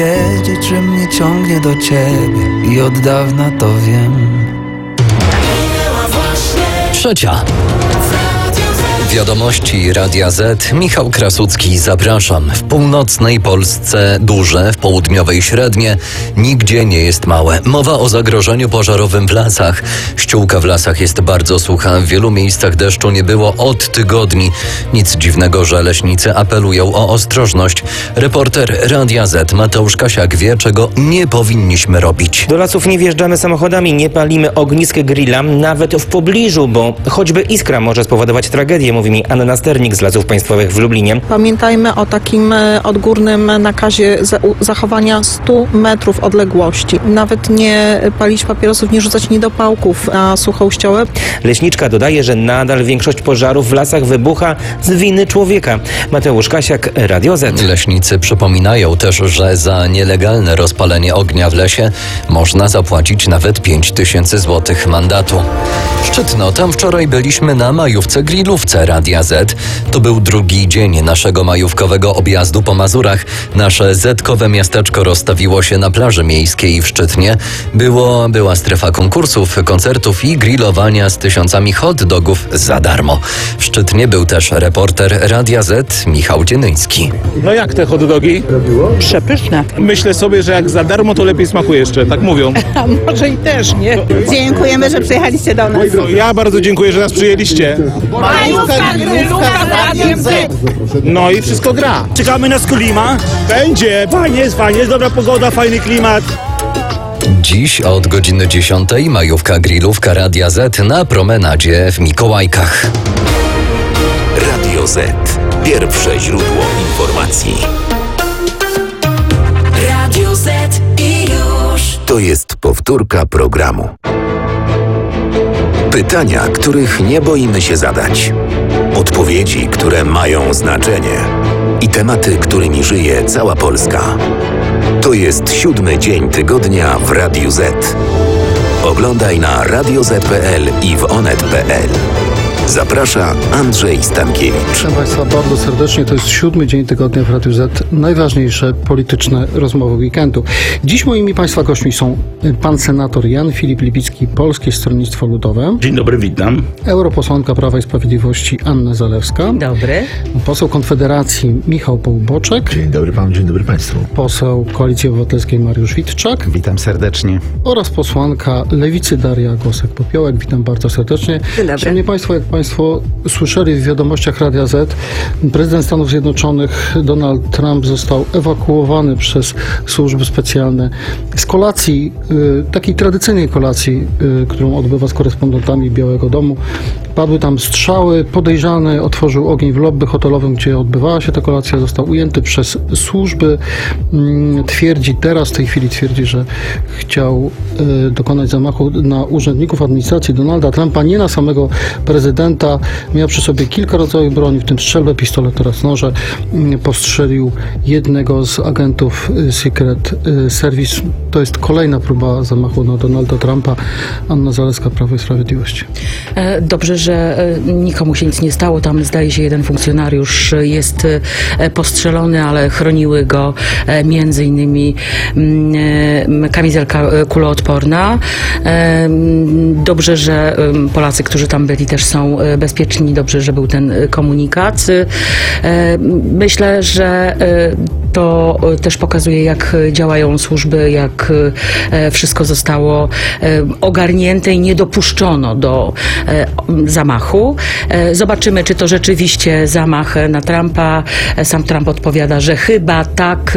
Wiedzieć, że mnie ciągnie do ciebie i od dawna to wiem. Trzecia. Wiadomości Radia Z. Michał Krasucki, zapraszam. W północnej Polsce duże, w południowej średnie. Nigdzie nie jest małe. Mowa o zagrożeniu pożarowym w lasach. Ściółka w lasach jest bardzo sucha. W wielu miejscach deszczu nie było od tygodni. Nic dziwnego, że leśnicy apelują o ostrożność. Reporter Radia Z Mateusz Kasiak wie, czego nie powinniśmy robić. Do lasów nie wjeżdżamy samochodami, nie palimy ognisk grilla, nawet w pobliżu, bo choćby iskra może spowodować tragedię, mówi mi Anna Sternik z Lasów Państwowych w Lublinie. Pamiętajmy o takim odgórnym nakazie zachowania 100 metrów odległości. Nawet nie palić papierosów, nie rzucać niedopałków na suchą ściołę. Leśniczka dodaje, że nadal większość pożarów w lasach wybucha z winy człowieka. Mateusz Kasiak, Radio Z. Leśnicy przypominają też, że za nielegalne rozpalenie ognia w lesie można zapłacić nawet 5000 zł mandatu. Szczytno, tam wczoraj byliśmy na majówce grillówce Radia Z. To był drugi dzień naszego majówkowego objazdu po Mazurach. Nasze zetkowe miasteczko rozstawiło się na plaży miejskiej w Szczytnie. Była strefa konkursów, koncertów i grillowania z tysiącami hot dogów za darmo. W Szczytnie był też reporter Radia Z Michał Dzienyński. No jak te hot dogi? Przepyszne. Myślę sobie, że jak za darmo, to lepiej smakuje jeszcze, tak mówią. A może i też, nie? Dziękujemy, że przyjechaliście do nas. Ja bardzo dziękuję, że nas przyjęliście. No i wszystko gra. Czekamy na Skulima. Będzie. Fajnie, jest dobra pogoda, fajny klimat. Dziś od godziny 10 majówka grillówka Radia Z na promenadzie w Mikołajkach. Radio Z. Pierwsze źródło informacji. Radio Z i już. To jest powtórka programu. Pytania, których nie boimy się zadać. Odpowiedzi, które mają znaczenie. I tematy, którymi żyje cała Polska. To jest 7. dzień tygodnia w Radiu Z. Oglądaj na radioz.pl i w onet.pl. Zaprasza Andrzej Stankiewicz. Witam Państwa bardzo serdecznie. To jest 7. dzień tygodnia w Radiu Z. Najważniejsze polityczne rozmowy weekendu. Dziś moimi Państwa gośćmi są pan senator Jan Filip Lipicki, Polskie Stronnictwo Ludowe. Dzień dobry, witam. Europosłanka Prawa i Sprawiedliwości Anna Zalewska. Dzień dobry. Poseł Konfederacji Michał Połuboczek. Dzień dobry panu, dzień dobry państwu. Poseł Koalicji Obywatelskiej Mariusz Witczak. Witam serdecznie. Oraz posłanka Lewicy Daria Gosek-Popiołek. Witam bardzo serdecznie. Dzień dobry. Szanowni Państwo, jak Państwo słyszeli w wiadomościach Radia Z, prezydent Stanów Zjednoczonych Donald Trump został ewakuowany przez służby specjalne z kolacji, takiej tradycyjnej kolacji, którą odbywa z korespondentami Białego Domu. Padły tam strzały, podejrzany otworzył ogień w lobby hotelowym, gdzie odbywała się ta kolacja, został ujęty przez służby. W tej chwili twierdzi, że chciał dokonać zamachu na urzędników administracji Donalda Trumpa, nie na samego prezydenta. Miał przy sobie kilka rodzajów broni, w tym strzelbę, pistolet oraz noże. Postrzelił jednego z agentów Secret Service. To jest kolejna próba zamachu na Donalda Trumpa. Anna Zalewska, Prawo i Sprawiedliwość. Dobrze, że nikomu się nic nie stało. Tam zdaje się jeden funkcjonariusz jest postrzelony, ale chroniły go między innymi kamizelka kuloodporna. Dobrze, że Polacy, którzy tam byli, też są bezpieczni. Dobrze, że był ten komunikat. Myślę, że to też pokazuje, jak działają służby, jak wszystko zostało ogarnięte i nie dopuszczono do zamachu. Zobaczymy, czy to rzeczywiście zamach na Trumpa. Sam Trump odpowiada, że chyba tak.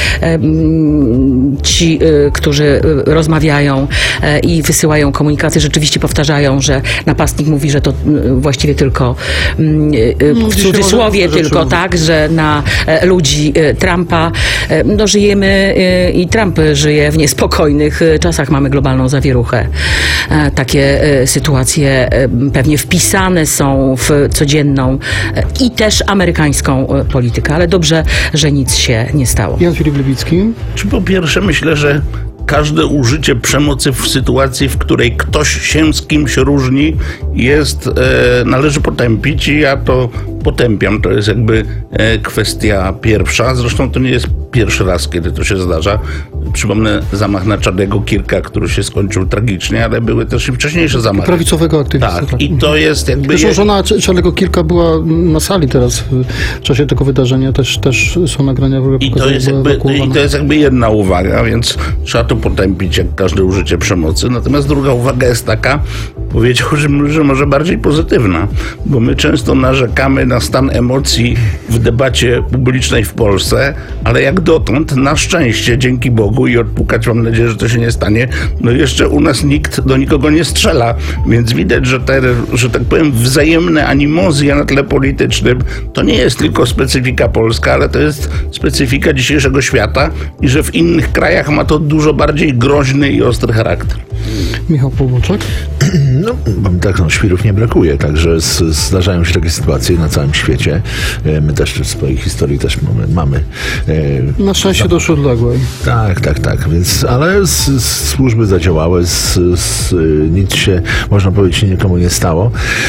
Ci, którzy rozmawiają i wysyłają komunikaty, rzeczywiście powtarzają, że napastnik mówi, że to właściwie tylko w cudzysłowie tylko tak, że na ludzi Trumpa. No, żyjemy i Trump żyje w niespokojnych czasach. Mamy globalną zawieruchę. Takie sytuacje pewnie wpisane są w codzienną i też amerykańską politykę, ale dobrze, że nic się nie stało. Jan Filip Lipicki. Po pierwsze myślę, że każde użycie przemocy w sytuacji, w której ktoś się z kimś różni, należy potępić i ja to potępiam. To jest jakby kwestia pierwsza. Zresztą to nie jest pierwszy raz, kiedy to się zdarza. Przypomnę zamach na Charlie'ego Kirka, który się skończył tragicznie, ale były też i wcześniejsze zamachy. Prawicowego aktywisty. Tak, i to jest jakby... Zresztą żona Charlie'ego Kirka była na sali teraz w czasie tego wydarzenia, też są nagrania, które pokazują, że była ewakuowana. I to jest jakby jedna uwaga, więc trzeba to potępić jak każde użycie przemocy. Natomiast druga uwaga jest taka, powiedziałbym, że może bardziej pozytywna, bo my często narzekamy na stan emocji w debacie publicznej w Polsce, ale jak dotąd, na szczęście, dzięki Bogu i odpukać mam nadzieję, że to się nie stanie, no jeszcze u nas nikt do nikogo nie strzela, więc widać, że te, że tak powiem, wzajemne animozje na tle politycznym to nie jest tylko specyfika polska, ale to jest specyfika dzisiejszego świata i że w innych krajach ma to dużo bardziej groźny i ostry charakter. Michał Pawłuczak? No, tak, świrów nie brakuje, także zdarzają się takie sytuacje na całym świecie. My też w swojej historii też mamy. Na szczęście doszło odległej. Tak, więc, ale służby zadziałały, nic się, można powiedzieć, nikomu nie stało.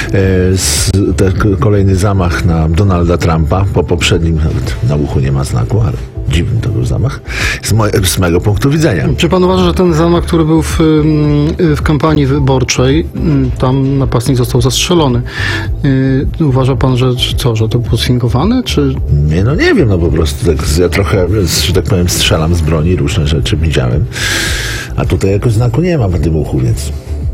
Kolejny zamach na Donalda Trumpa, po poprzednim nawet na uchu nie ma znaku, ale dziwny to był zamach, z mojego punktu widzenia. Czy pan uważa, że ten zamach, który był w kampanii wyborczej, tam napastnik został zastrzelony, uważa pan, że to było sfingowane, czy... Nie wiem, po prostu tak, ja trochę, że tak powiem, strzelam z broni, różne rzeczy widziałem, a tutaj jakoś znaku nie ma w tym uchu, więc...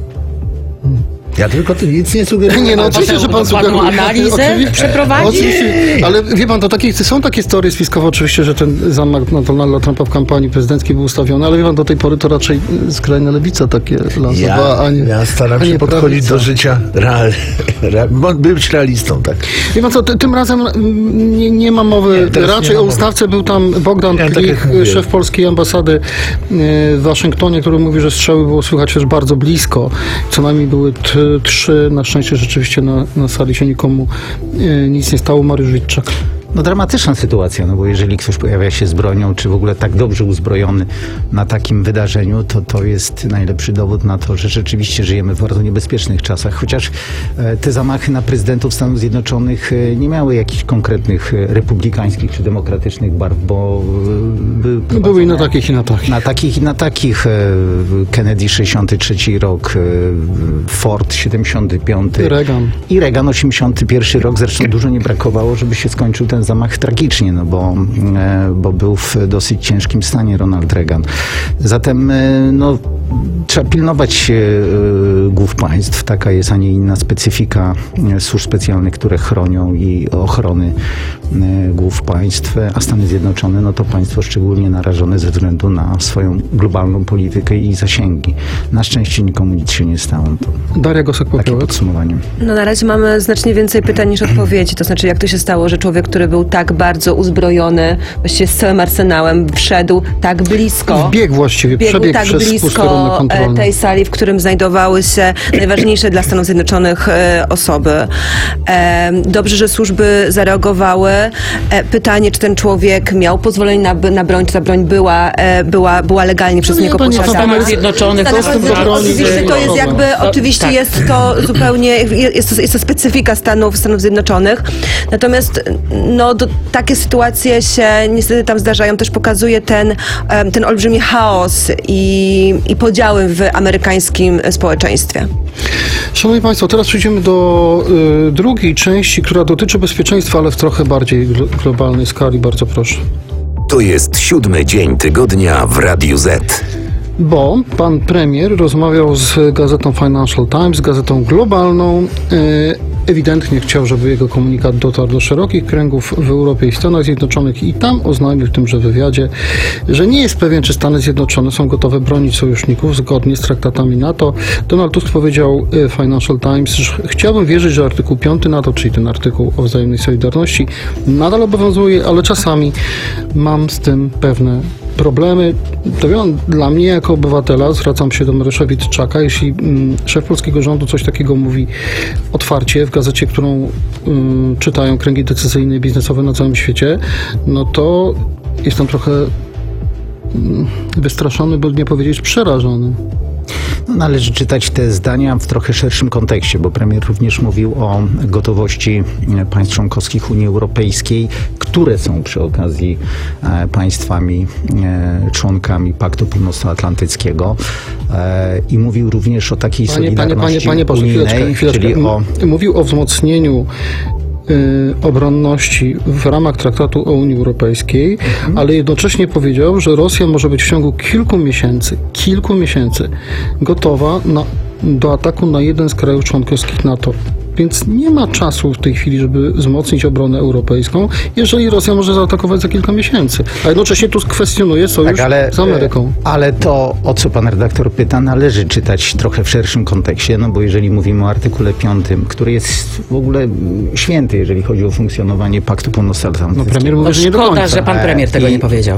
Ja tylko nic nie sugeruję. Nie, no oczywiście, że pan sugeruje. Analizę przeprowadzi? Oczywiście, ale wie pan, są takie teorie spiskowe oczywiście, że ten zamach na Donalda Trumpa w kampanii prezydenckiej był ustawiony, ale wie pan, do tej pory to raczej skrajna lewica takie lansowała, ja staram się podchodzić do życia być realistą, tak. Wie pan co, tym razem nie ma mowy, raczej o ustawce był tam Bogdan Klich, szef polskiej ambasady w Waszyngtonie, który mówi, że strzały było słychać już bardzo blisko, co najmniej były 3, na szczęście rzeczywiście na sali się nikomu nic nie stało. Mariusz Witczak. No dramatyczna sytuacja, no bo jeżeli ktoś pojawia się z bronią, czy w ogóle tak dobrze uzbrojony na takim wydarzeniu, to jest najlepszy dowód na to, że rzeczywiście żyjemy w bardzo niebezpiecznych czasach. Chociaż te zamachy na prezydentów Stanów Zjednoczonych nie miały jakichś konkretnych republikańskich czy demokratycznych barw, bo były i na takich, i na takich. Na takich i na takich. Kennedy 63 rok, Ford 75. I Reagan 81 rok. Zresztą dużo nie brakowało, żeby się skończył ten zamach tragicznie, no bo był w dosyć ciężkim stanie Ronald Reagan. Zatem no, trzeba pilnować głów państw. Taka jest, a nie inna specyfika służb specjalnych, które chronią i ochrony głów państw, a Stany Zjednoczone, no to państwo szczególnie narażone ze względu na swoją globalną politykę i zasięgi. Na szczęście nikomu nic się nie stało. Daria Gosek-Popiołek. Takie podsumowanie. No na razie mamy znacznie więcej pytań niż odpowiedzi. To znaczy, jak to się stało, że człowiek, który był tak bardzo uzbrojony, właściwie z całym arsenałem, wszedł tak blisko. Biegł właściwie, przebiegł tak przez blisko tej sali, w którym znajdowały się najważniejsze dla Stanów Zjednoczonych osoby. Dobrze, że służby zareagowały. Pytanie, czy ten człowiek miał pozwolenie na broń, czy ta broń była legalnie przez niego posiadana. Stanów Zjednoczonych. Oczywiście to jest jakby, oczywiście tak. Jest to zupełnie, jest to specyfika Stanów Zjednoczonych. Natomiast no, takie sytuacje się niestety tam zdarzają. Też pokazuje ten olbrzymi chaos i podziały w amerykańskim społeczeństwie. Szanowni Państwo, teraz przejdziemy do drugiej części, która dotyczy bezpieczeństwa, ale w trochę bardziej globalnej skali. Bardzo proszę. To jest 7. dzień tygodnia w Radiu Z. Bo pan premier rozmawiał z gazetą Financial Times, gazetą globalną. Ewidentnie chciał, żeby jego komunikat dotarł do szerokich kręgów w Europie i w Stanach Zjednoczonych i tam oznajmił w tymże wywiadzie, że nie jest pewien, czy Stany Zjednoczone są gotowe bronić sojuszników zgodnie z traktatami NATO. Donald Tusk powiedział Financial Times, że chciałbym wierzyć, że artykuł 5 NATO, czyli ten artykuł o wzajemnej solidarności, nadal obowiązuje, ale czasami mam z tym pewne problemy. To dla mnie jako obywatela, zwracam się do Mariusza Witczaka, jeśli szef polskiego rządu coś takiego mówi otwarcie w gazecie, którą czytają kręgi decyzyjne i biznesowe na całym świecie, no to jestem trochę wystraszony, by nie powiedzieć przerażony. Należy czytać te zdania w trochę szerszym kontekście, bo premier również mówił o gotowości państw członkowskich Unii Europejskiej, które są przy okazji państwami członkami Paktu Północnoatlantyckiego i mówił również o takiej solidarności unijnej, czyli Mówił o wzmocnieniu obronności w ramach Traktatu o Unii Europejskiej, ale jednocześnie powiedział, że Rosja może być w ciągu kilku miesięcy gotowa do ataku na jeden z krajów członkowskich NATO. Więc nie ma czasu w tej chwili, żeby wzmocnić obronę europejską, jeżeli Rosja może zaatakować za kilka miesięcy. A jednocześnie Tusk kwestionuje sojusz z Ameryką. Ale to, o co pan redaktor pyta, należy czytać trochę w szerszym kontekście, no bo jeżeli mówimy o artykule 5, który jest w ogóle święty, jeżeli chodzi o funkcjonowanie Paktu Północnoatlantyckiego. No premier mówi, że nie do końca. Szkoda, że pan premier tego nie powiedział.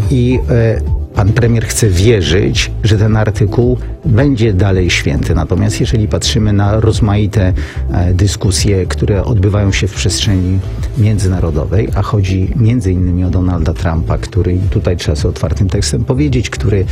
Pan premier chce wierzyć, że ten artykuł będzie dalej święty. Natomiast jeżeli patrzymy na rozmaite dyskusje, które odbywają się w przestrzeni międzynarodowej, a chodzi między innymi o Donalda Trumpa, który, tutaj trzeba sobie otwartym tekstem powiedzieć, który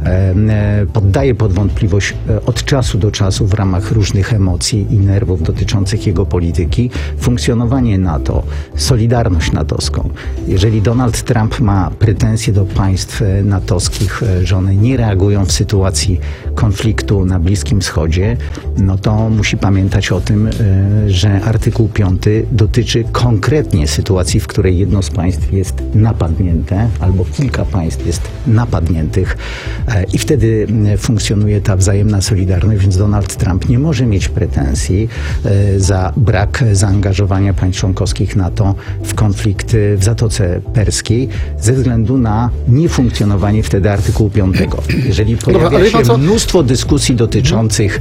poddaje pod wątpliwość od czasu do czasu w ramach różnych emocji i nerwów dotyczących jego polityki, funkcjonowanie NATO, solidarność natowską. Jeżeli Donald Trump ma pretensje do państw natowskich, że one nie reagują w sytuacji konfliktu na Bliskim Wschodzie, no to musi pamiętać o tym, że artykuł 5 dotyczy konkretnie sytuacji, w której jedno z państw jest napadnięte, albo kilka państw jest napadniętych i wtedy funkcjonuje ta wzajemna solidarność, więc Donald Trump nie może mieć pretensji za brak zaangażowania państw członkowskich NATO w konflikt w Zatoce Perskiej ze względu na niefunkcjonowanie wtedy artykułu 5. Jeżeli pojawia się mnóstwo dyskusji dotyczących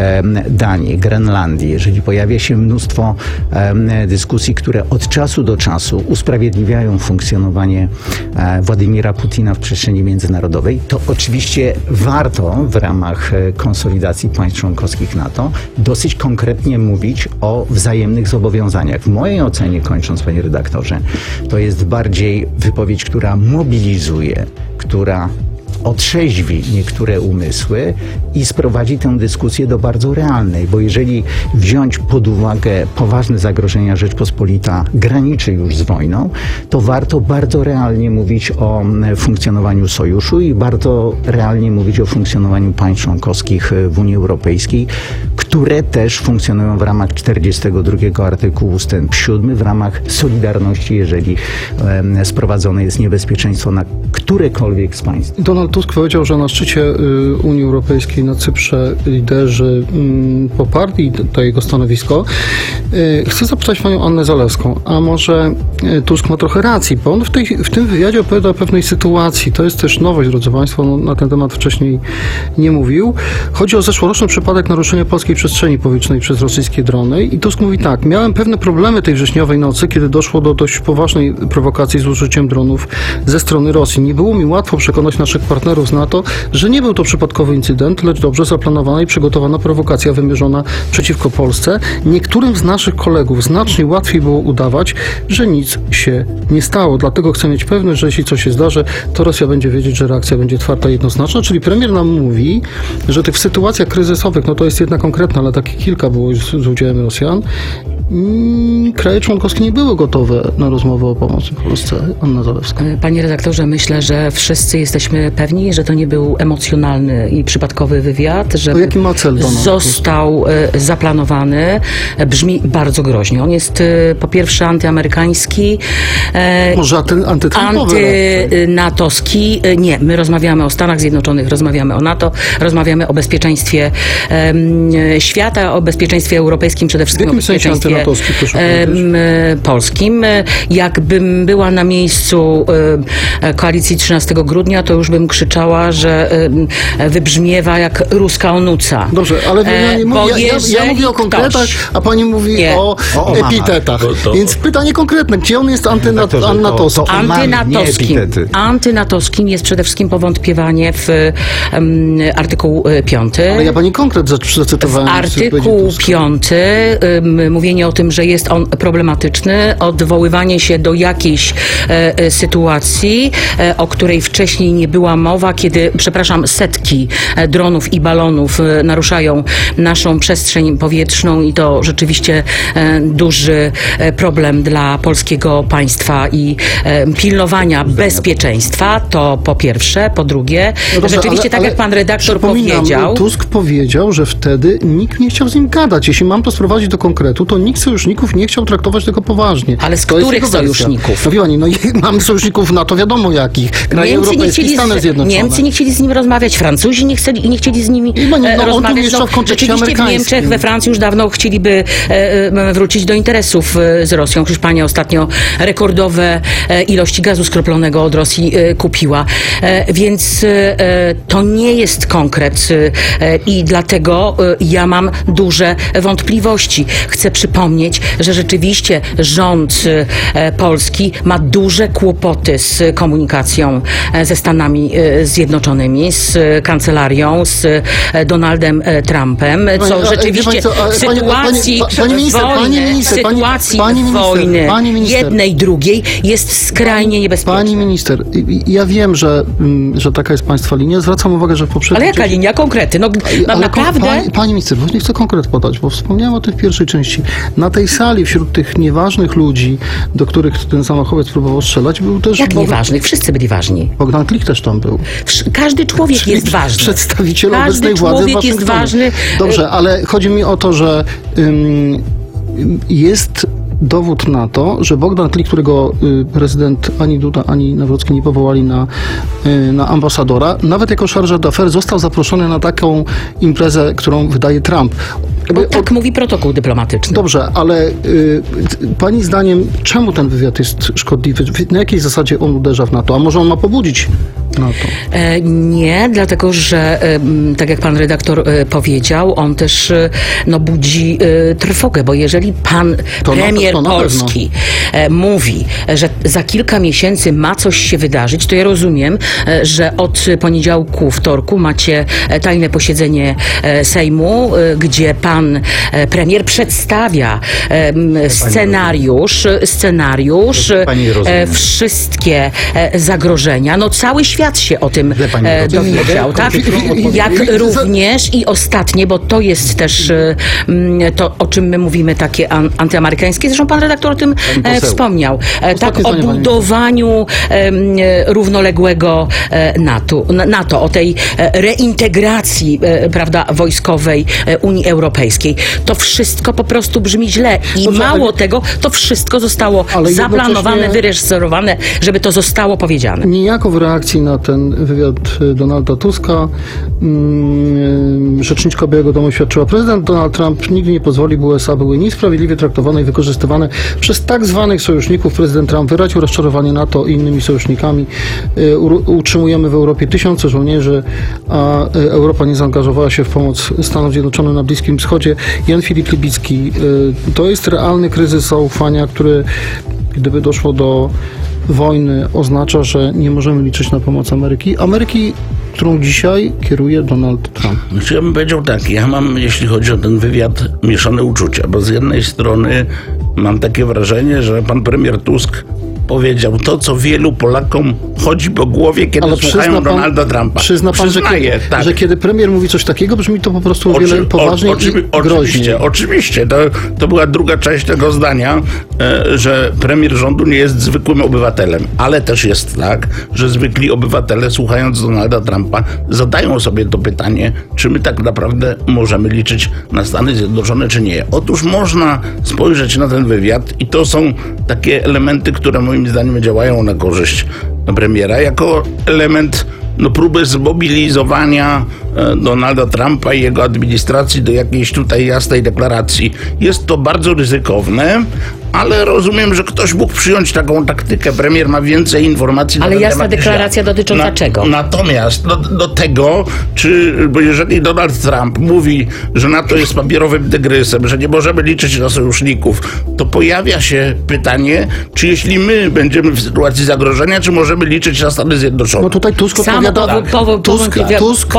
Danii, Grenlandii, jeżeli pojawia się mnóstwo dyskusji, które od czasu do czasu usprawiedliwiają funkcjonowanie Władimira Putina w przestrzeni międzynarodowej, to oczywiście warto w ramach konsolidacji państw członkowskich NATO dosyć konkretnie mówić o wzajemnych zobowiązaniach. W mojej ocenie, kończąc, panie redaktorze, to jest bardziej wypowiedź, która mobilizuje, która otrzeźwi niektóre umysły i sprowadzi tę dyskusję do bardzo realnej, bo jeżeli wziąć pod uwagę poważne zagrożenia, Rzeczpospolita graniczy już z wojną, to warto bardzo realnie mówić o funkcjonowaniu sojuszu i bardzo realnie mówić o funkcjonowaniu państw członkowskich w Unii Europejskiej, które też funkcjonują w ramach 42 artykułu ustęp 7, w ramach solidarności, jeżeli sprowadzone jest niebezpieczeństwo na którekolwiek z państw. Donald Tusk powiedział, że na szczycie Unii Europejskiej na Cyprze liderzy poparli to jego stanowisko. Chcę zapytać panią Annę Zalewską, a może Tusk ma trochę racji, bo on w tym wywiadzie opowiada o pewnej sytuacji. To jest też nowość, drodzy państwo, on na ten temat wcześniej nie mówił. Chodzi o zeszłoroczny przypadek naruszenia polskiej przestrzeni powietrznej przez rosyjskie drony i Tusk mówi tak: miałem pewne problemy tej wrześniowej nocy, kiedy doszło do dość poważnej prowokacji z użyciem dronów ze strony Rosji. Nie było mi łatwo przekonać naszych partnerów z NATO, że nie był to przypadkowy incydent, lecz dobrze zaplanowana i przygotowana prowokacja wymierzona przeciwko Polsce. Niektórym z naszych kolegów znacznie łatwiej było udawać, że nic się nie stało. Dlatego chcę mieć pewność, że jeśli coś się zdarzy, to Rosja będzie wiedzieć, że reakcja będzie twarda i jednoznaczna. Czyli premier nam mówi, że tych sytuacjach kryzysowych, no to jest jedna konkretna, ale takich kilka było już z udziałem Rosjan, kraje członkowskie nie były gotowe na rozmowę o pomocy Polsce. Anna Zalewska. Panie redaktorze, myślę, że wszyscy jesteśmy pewni, że to nie był emocjonalny i przypadkowy wywiad, że jaki ma cel Donald został zaplanowany. Brzmi bardzo groźnie. On jest po pierwsze antyamerykański, może antynatowski. Nie, my rozmawiamy o Stanach Zjednoczonych, rozmawiamy o NATO, rozmawiamy o bezpieczeństwie świata, o bezpieczeństwie europejskim, przede wszystkim o bezpieczeństwie polskim. Jakbym była na miejscu koalicji 13 grudnia, to już bym krzyczała, że wybrzmiewa jak ruska onuca. Dobrze, ale ja mówię o konkretach, a pani mówi o epitetach. Więc pytanie konkretne, gdzie on jest antynatowski? Antynatowskim jest przede wszystkim powątpiewanie w artykuł 5. Ale ja pani konkret zacytowałem. W artykuł 5 mówienie o tym, że jest on problematyczny, odwoływanie się do jakiejś sytuacji, o której wcześniej nie była mowa, kiedy, setki dronów i balonów naruszają naszą przestrzeń powietrzną i to rzeczywiście duży problem dla polskiego państwa i pilnowania bezpieczeństwa, to po pierwsze. Po drugie, rzeczywiście tak jak pan redaktor powiedział... Tusk powiedział, że wtedy nikt nie chciał z nim gadać. Jeśli mam to sprowadzić do konkretu, to nikt sojuszników nie chciał traktować tego poważnie. Ale z których sojuszników? No wie pani, mamy sojuszników NATO, wiadomo jakich. Kraje europejskie, Stany Zjednoczone. Niemcy nie chcieli z nim rozmawiać, Francuzi nie chcieli z nimi rozmawiać. Rzeczywiście w Niemczech, we Francji już dawno chcieliby wrócić do interesów z Rosją. Hiszpania ostatnio rekordowe ilości gazu skroplonego od Rosji kupiła. Więc to nie jest konkret i dlatego ja mam duże wątpliwości. Chcę przypomnieć, że rzeczywiście rząd polski ma duże kłopoty z komunikacją ze Stanami Zjednoczonymi, z kancelarią, z Donaldem Trumpem, co rzeczywiście w sytuacji wojny jednej, drugiej jest skrajnie niebezpieczne. Pani minister, ja wiem, że taka jest państwa linia. Zwracam uwagę, że w poprzednim... Ale jaka linia? Konkrety? Naprawdę? Pani minister, właśnie chcę konkret podać, bo wspomniałem o tym w pierwszej części. Na tej sali wśród tych nieważnych ludzi, do których ten zamachowiec próbował strzelać, był też... Jak nieważnych? Wszyscy byli ważni. Bogdan Klich też tam był. Każdy człowiek jest ważny. Przedstawiciel obecnej władzy w Waszyngtonie. Jest ważny. Dobrze, ale chodzi mi o to, że jest dowód na to, że Bogdan Klich, którego prezydent ani Duda, ani Nawrocki nie powołali na ambasadora, nawet jako chargé d'affaires został zaproszony na taką imprezę, którą wydaje Trump. Tak mówi protokół dyplomatyczny. Dobrze, ale pani zdaniem, czemu ten wywiad jest szkodliwy? Na jakiej zasadzie on uderza w NATO? A może on ma pobudzić NATO? Nie, dlatego że tak jak pan redaktor powiedział, on też budzi trwogę, bo jeżeli pan premier Polski mówi, że za kilka miesięcy ma coś się wydarzyć, to ja rozumiem, że od poniedziałku, wtorku macie tajne posiedzenie Sejmu, gdzie pan premier przedstawia scenariusz, wszystkie zagrożenia. No cały świat się o tym dowiedział, tak? Jak również i ostatnie, bo to jest też to, o czym my mówimy, takie antyamerykańskie. Zresztą pan redaktor o tym wspomniał. Tak, o budowaniu równoległego NATO, o tej reintegracji, prawda, wojskowej Unii Europejskiej. To wszystko po prostu brzmi źle. I mało tego, to wszystko zostało zaplanowane, wyreżyserowane, żeby to zostało powiedziane. Niejako w reakcji na ten wywiad Donalda Tuska rzeczniczka Białego Domu świadczyła: prezydent Donald Trump nigdy nie pozwoli, by USA były niesprawiedliwie traktowane i wykorzystywane przez tak zwanych sojuszników. Prezydent Trump wyraził rozczarowanie NATO i innymi sojusznikami. Utrzymujemy w Europie tysiące żołnierzy, a Europa nie zaangażowała się w pomoc Stanom Zjednoczonym na Bliskim Wschodzie. Jan Filip Libicki, to jest realny kryzys zaufania, który, gdyby doszło do wojny, oznacza, że nie możemy liczyć na pomoc Ameryki, którą dzisiaj kieruje Donald Trump. Ja bym powiedział tak, ja mam, jeśli chodzi o ten wywiad, mieszane uczucia, bo z jednej strony mam takie wrażenie, że pan premier Tusk powiedział to, co wielu Polakom chodzi po głowie, kiedy słuchają Donalda Trumpa. Przyzna pan, że kiedy premier mówi coś takiego, brzmi to po prostu o wiele poważniej i groźniej. Oczywiście. To była druga część tego zdania, że premier rządu nie jest zwykłym obywatelem. Ale też jest tak, że zwykli obywatele, słuchając Donalda Trumpa, zadają sobie to pytanie, czy my tak naprawdę możemy liczyć na Stany Zjednoczone, czy nie. Otóż można spojrzeć na ten wywiad i to są takie elementy, które moim zdaniem działają na korzyść premiera, jako element próby zmobilizowania Donalda Trumpa i jego administracji do jakiejś tutaj jasnej deklaracji. Jest to bardzo ryzykowne, ale rozumiem, że ktoś mógł przyjąć taką taktykę. Premier ma więcej informacji. Ale jasna deklaracja dotycząca czego? Natomiast do tego, bo jeżeli Donald Trump mówi, że NATO jest papierowym tygrysem, że nie możemy liczyć na sojuszników, to pojawia się pytanie, czy jeśli my będziemy w sytuacji zagrożenia, czy możemy liczyć na Stany Zjednoczone. No tutaj Tusk odpowiada... Powątpiewanie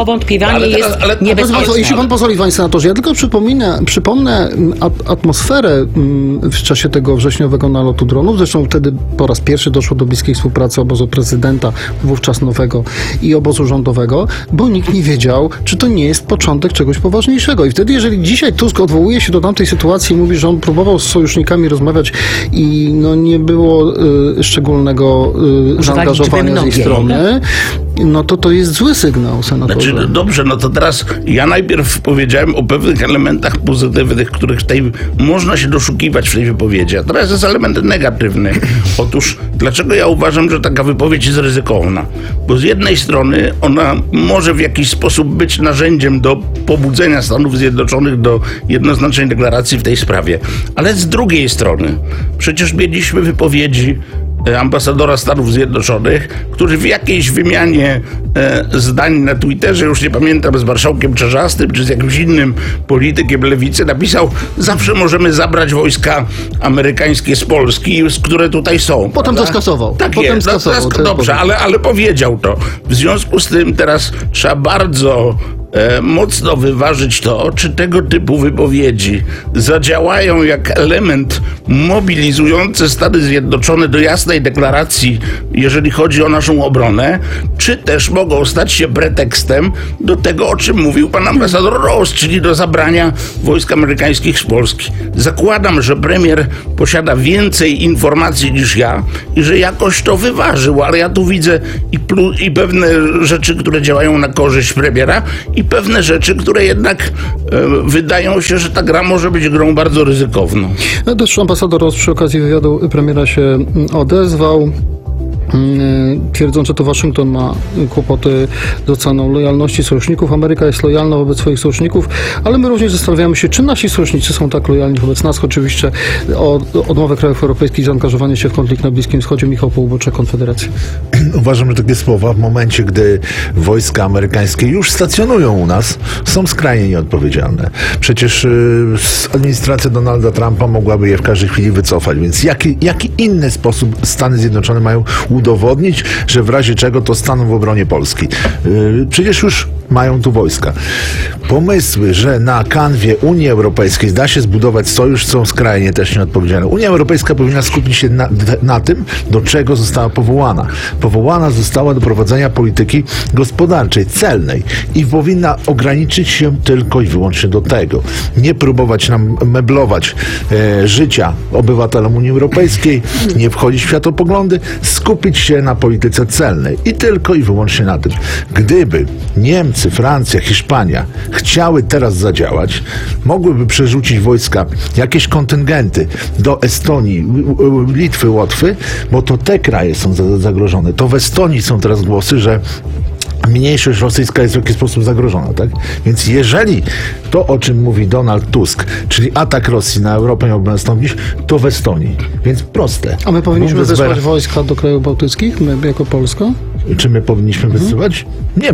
Iranie jest niebezpieczne. Jeśli pan pozwoli, panie senatorze, ja tylko przypomnę atmosferę w czasie tego wrześniowego nalotu dronów. Zresztą wtedy po raz pierwszy doszło do bliskiej współpracy obozu prezydenta, wówczas nowego, i obozu rządowego, bo nikt nie wiedział, czy to nie jest początek czegoś poważniejszego. I wtedy, jeżeli dzisiaj Tusk odwołuje się do tamtej sytuacji i mówi, że on próbował z sojusznikami rozmawiać i nie było szczególnego zaangażowania z ich strony, no to jest zły sygnał, senatorze. Znaczy, dobrze, no to teraz ja najpierw powiedziałem o pewnych elementach pozytywnych, których można się doszukiwać w tej wypowiedzi, a teraz jest element negatywny. Otóż, dlaczego ja uważam, że taka wypowiedź jest ryzykowna? Bo z jednej strony ona może w jakiś sposób być narzędziem do pobudzenia Stanów Zjednoczonych do jednoznacznej deklaracji w tej sprawie, ale z drugiej strony przecież mieliśmy wypowiedzi ambasadora Stanów Zjednoczonych, który w jakiejś wymianie zdań na Twitterze, już nie pamiętam, z marszałkiem Czarzastym czy z jakimś innym politykiem lewicy, napisał: zawsze możemy zabrać wojska amerykańskie z Polski, które tutaj są. Potem to skasował. Tak Potem jest, skasował. Dobrze, ale powiedział to. W związku z tym teraz trzeba bardzo mocno wyważyć to, czy tego typu wypowiedzi zadziałają jak element mobilizujący Stany Zjednoczone do jasnej deklaracji, jeżeli chodzi o naszą obronę, czy też mogą stać się pretekstem do tego, o czym mówił pan ambasador Ross, czyli do zabrania wojsk amerykańskich z Polski. Zakładam, że premier posiada więcej informacji niż ja i że jakoś to wyważył, ale ja tu widzę i pewne rzeczy, które działają na korzyść premiera, i pewne rzeczy, które jednak wydają się, że ta gra może być grą bardzo ryzykowną. Też ambasador Ross przy okazji wywiadu premiera się odezwał, twierdząc, że to Waszyngton ma kłopoty z oceną lojalności sojuszników. Ameryka jest lojalna wobec swoich sojuszników, ale my również zastanawiamy się, czy nasi sojusznicy są tak lojalni wobec nas. Oczywiście o odmowę krajów europejskich zaangażowanie się w konflikt na Bliskim Wschodzie. Michał Połuboczek, Konfederacja. Uważam, że takie słowa w momencie, gdy wojska amerykańskie już stacjonują u nas, są skrajnie nieodpowiedzialne. Przecież administracja Donalda Trumpa mogłaby je w każdej chwili wycofać, więc jaki inny sposób Stany Zjednoczone mają udowodnić, że w razie czego to staną w obronie Polski? Przecież już mają tu wojska. Pomysły, że na kanwie Unii Europejskiej da się zbudować sojusz, są skrajnie też nieodpowiedzialne. Unia Europejska powinna skupić się na tym, do czego została powołana. Powołana została do prowadzenia polityki gospodarczej, celnej i powinna ograniczyć się tylko i wyłącznie do tego. Nie próbować nam meblować życia obywatelom Unii Europejskiej, nie wchodzić w światopoglądy, skupić się na polityce celnej i tylko i wyłącznie na tym. Gdyby Niemcy, Francja, Hiszpania chciały teraz zadziałać, mogłyby przerzucić wojska, jakieś kontyngenty do Estonii, Litwy, Łotwy, bo to te kraje są zagrożone. To w Estonii są teraz głosy, że mniejszość rosyjska jest w jakiś sposób zagrożona, tak? Więc jeżeli to, o czym mówi Donald Tusk, czyli atak Rosji na Europę miałby nastąpić, to w Estonii. Więc proste. A my powinniśmy wysłać wojska do krajów bałtyckich, my jako Polska? Czy my powinniśmy wysyłać? Nie,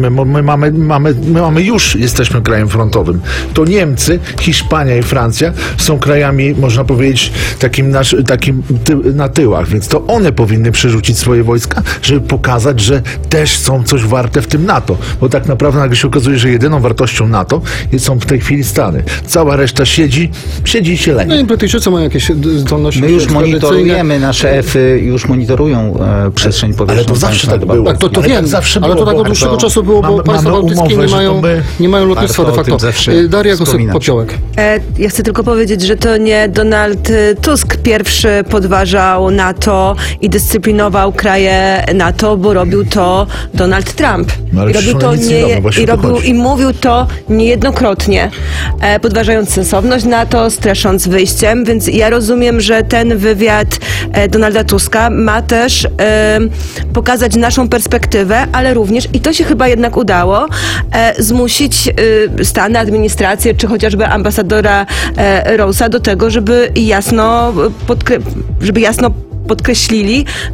my już jesteśmy krajem frontowym. To Niemcy, Hiszpania i Francja są krajami, można powiedzieć, takim na tyłach, więc to one powinny przerzucić swoje wojska, żeby pokazać, że też są coś warte w tym NATO. Bo tak naprawdę nagle się okazuje, że jedyną wartością NATO są w tej chwili Stany. Cała reszta siedzi i się leni. No i Brytyjczycy mają jakieś zdolności. My już monitorujemy, nasze EFy już monitorują przestrzeń powietrzną. Ale to zawsze tak było. To wiem, tak zawsze ale było, to tak od dłuższego czasu było, bo państwa bałtyckie nie mają lotnictwa de facto. Daria Gosek-Popiołek. Ja chcę tylko powiedzieć, że to nie Donald Tusk pierwszy podważał NATO i dyscyplinował kraje NATO, bo robił to Donald Trump. No, I robił to i mówił to niejednokrotnie, podważając sensowność NATO, strasząc wyjściem, więc ja rozumiem, że ten wywiad Donalda Tuska ma też pokazać naszą perspektywę, ale również, i to się chyba jednak udało, zmusić Stany, administrację, czy chociażby ambasadora Rossa do tego, żeby jasno podkreślili,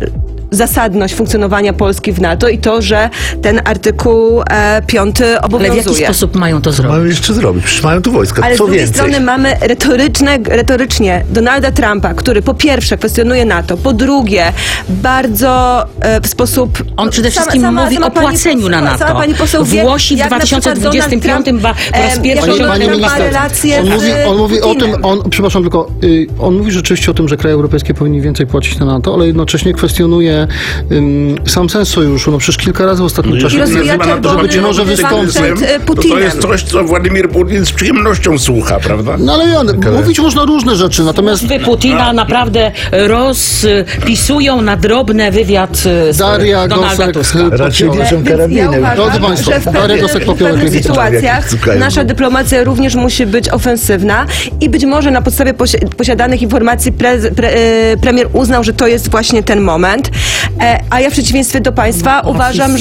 zasadność funkcjonowania Polski w NATO i to, że ten artykuł 5 obowiązuje. Ale w jaki sposób mają to Co zrobić? mają jeszcze zrobić? Przecież mają tu wojska. Ale z Co drugiej więcej? strony mamy retorycznie Donalda Trumpa, który po pierwsze kwestionuje NATO, po drugie bardzo w sposób... On przede wszystkim mówi o płaceniu na NATO. Sama pani poseł wie, Włosi w jak na przykład 2025 Donald po raz pierwszy Trump, Pani ma minister, relacje on mówi z o tym, Putinem. przepraszam tylko, on mówi rzeczywiście o tym, że kraje europejskie powinny więcej płacić na NATO, ale jednocześnie kwestionuje sam sens sojuszu. No przecież kilka razy w ostatnim czasie, że być może wystąpi. To jest coś, co Władimir Putin z przyjemnością słucha, prawda? No ale mówić można różne rzeczy, natomiast... Putina naprawdę rozpisują na drobne wywiad z Daria Donalda Gosek, Tuska. Raczej nie są karabiny. Ja uważam, Drodzy państwo, że w Daria Gosek-Popiołek, pewnych Lewica. sytuacjach nasza dyplomacja również musi być ofensywna i być może na podstawie posiadanych informacji premier uznał, że to jest właśnie ten moment. A ja w przeciwieństwie do państwa uważam,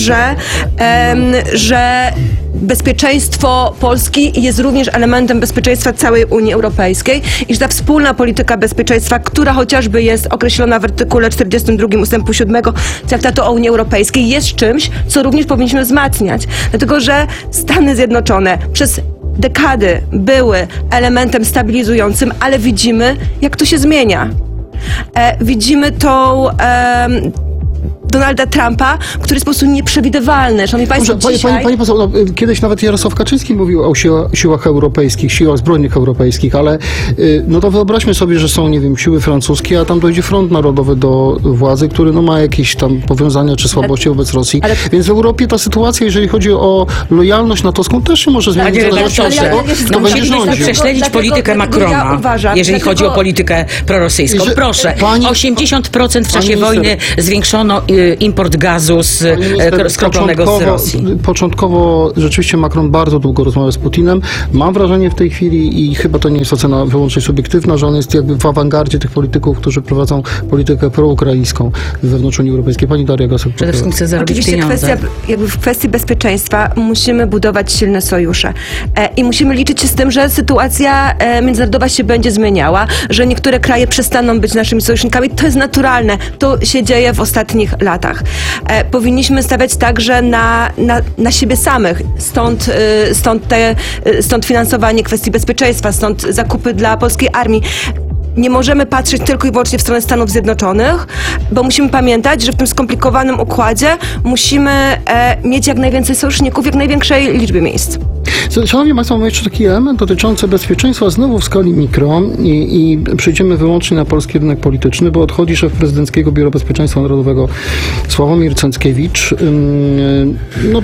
że bezpieczeństwo Polski jest również elementem bezpieczeństwa całej Unii Europejskiej i że ta wspólna polityka bezpieczeństwa, która chociażby jest określona w artykule 42 ustępu 7 Traktatu o Unii Europejskiej, jest czymś, co również powinniśmy wzmacniać. Dlatego, że Stany Zjednoczone przez dekady były elementem stabilizującym, ale widzimy, jak to się zmienia. Widzimy tą Donalda Trumpa, który jest po prostu nieprzewidywalny. Szanowni Państwo, Pani poseł, no, kiedyś nawet Jarosław Kaczyński mówił o siłach europejskich, siłach zbrojnych europejskich, ale no to wyobraźmy sobie, że są, nie wiem, siły francuskie, a tam dojdzie Front Narodowy do władzy, który no, ma jakieś tam powiązania czy słabości wobec Rosji. Więc w Europie ta sytuacja, jeżeli chodzi o lojalność natowską, też się może zmienić. No musielibyśmy prześledzić politykę Macrona, jeżeli chodzi o politykę prorosyjską. Proszę, 80% w czasie wojny zwiększono import gazu skroplonego z Rosji. Początkowo rzeczywiście Macron bardzo długo rozmawiał z Putinem. Mam wrażenie w tej chwili, i chyba to nie jest ocena wyłącznie subiektywna, że on jest jakby w awangardzie tych polityków, którzy prowadzą politykę proukraińską wewnątrz Unii Europejskiej. Pani Daria Gosek. Przede wszystkim chce zarobić oczywiście pieniądze. w kwestii bezpieczeństwa musimy budować silne sojusze i musimy liczyć się z tym, że sytuacja międzynarodowa się będzie zmieniała, że niektóre kraje przestaną być naszymi sojusznikami. To jest naturalne. To się dzieje w ostatnich latach. Powinniśmy stawiać także na siebie samych. Stąd finansowanie kwestii bezpieczeństwa, stąd zakupy dla polskiej armii. Nie możemy patrzeć tylko i wyłącznie w stronę Stanów Zjednoczonych, bo musimy pamiętać, że w tym skomplikowanym układzie musimy mieć jak najwięcej sojuszników w jak największej liczbie miejsc. Szanowni Państwo, mamy jeszcze taki element dotyczący bezpieczeństwa znowu w skali mikro i przejdziemy wyłącznie na polski rynek polityczny, bo odchodzi szef prezydenckiego Biura Bezpieczeństwa Narodowego Sławomir Cęckiewicz. No,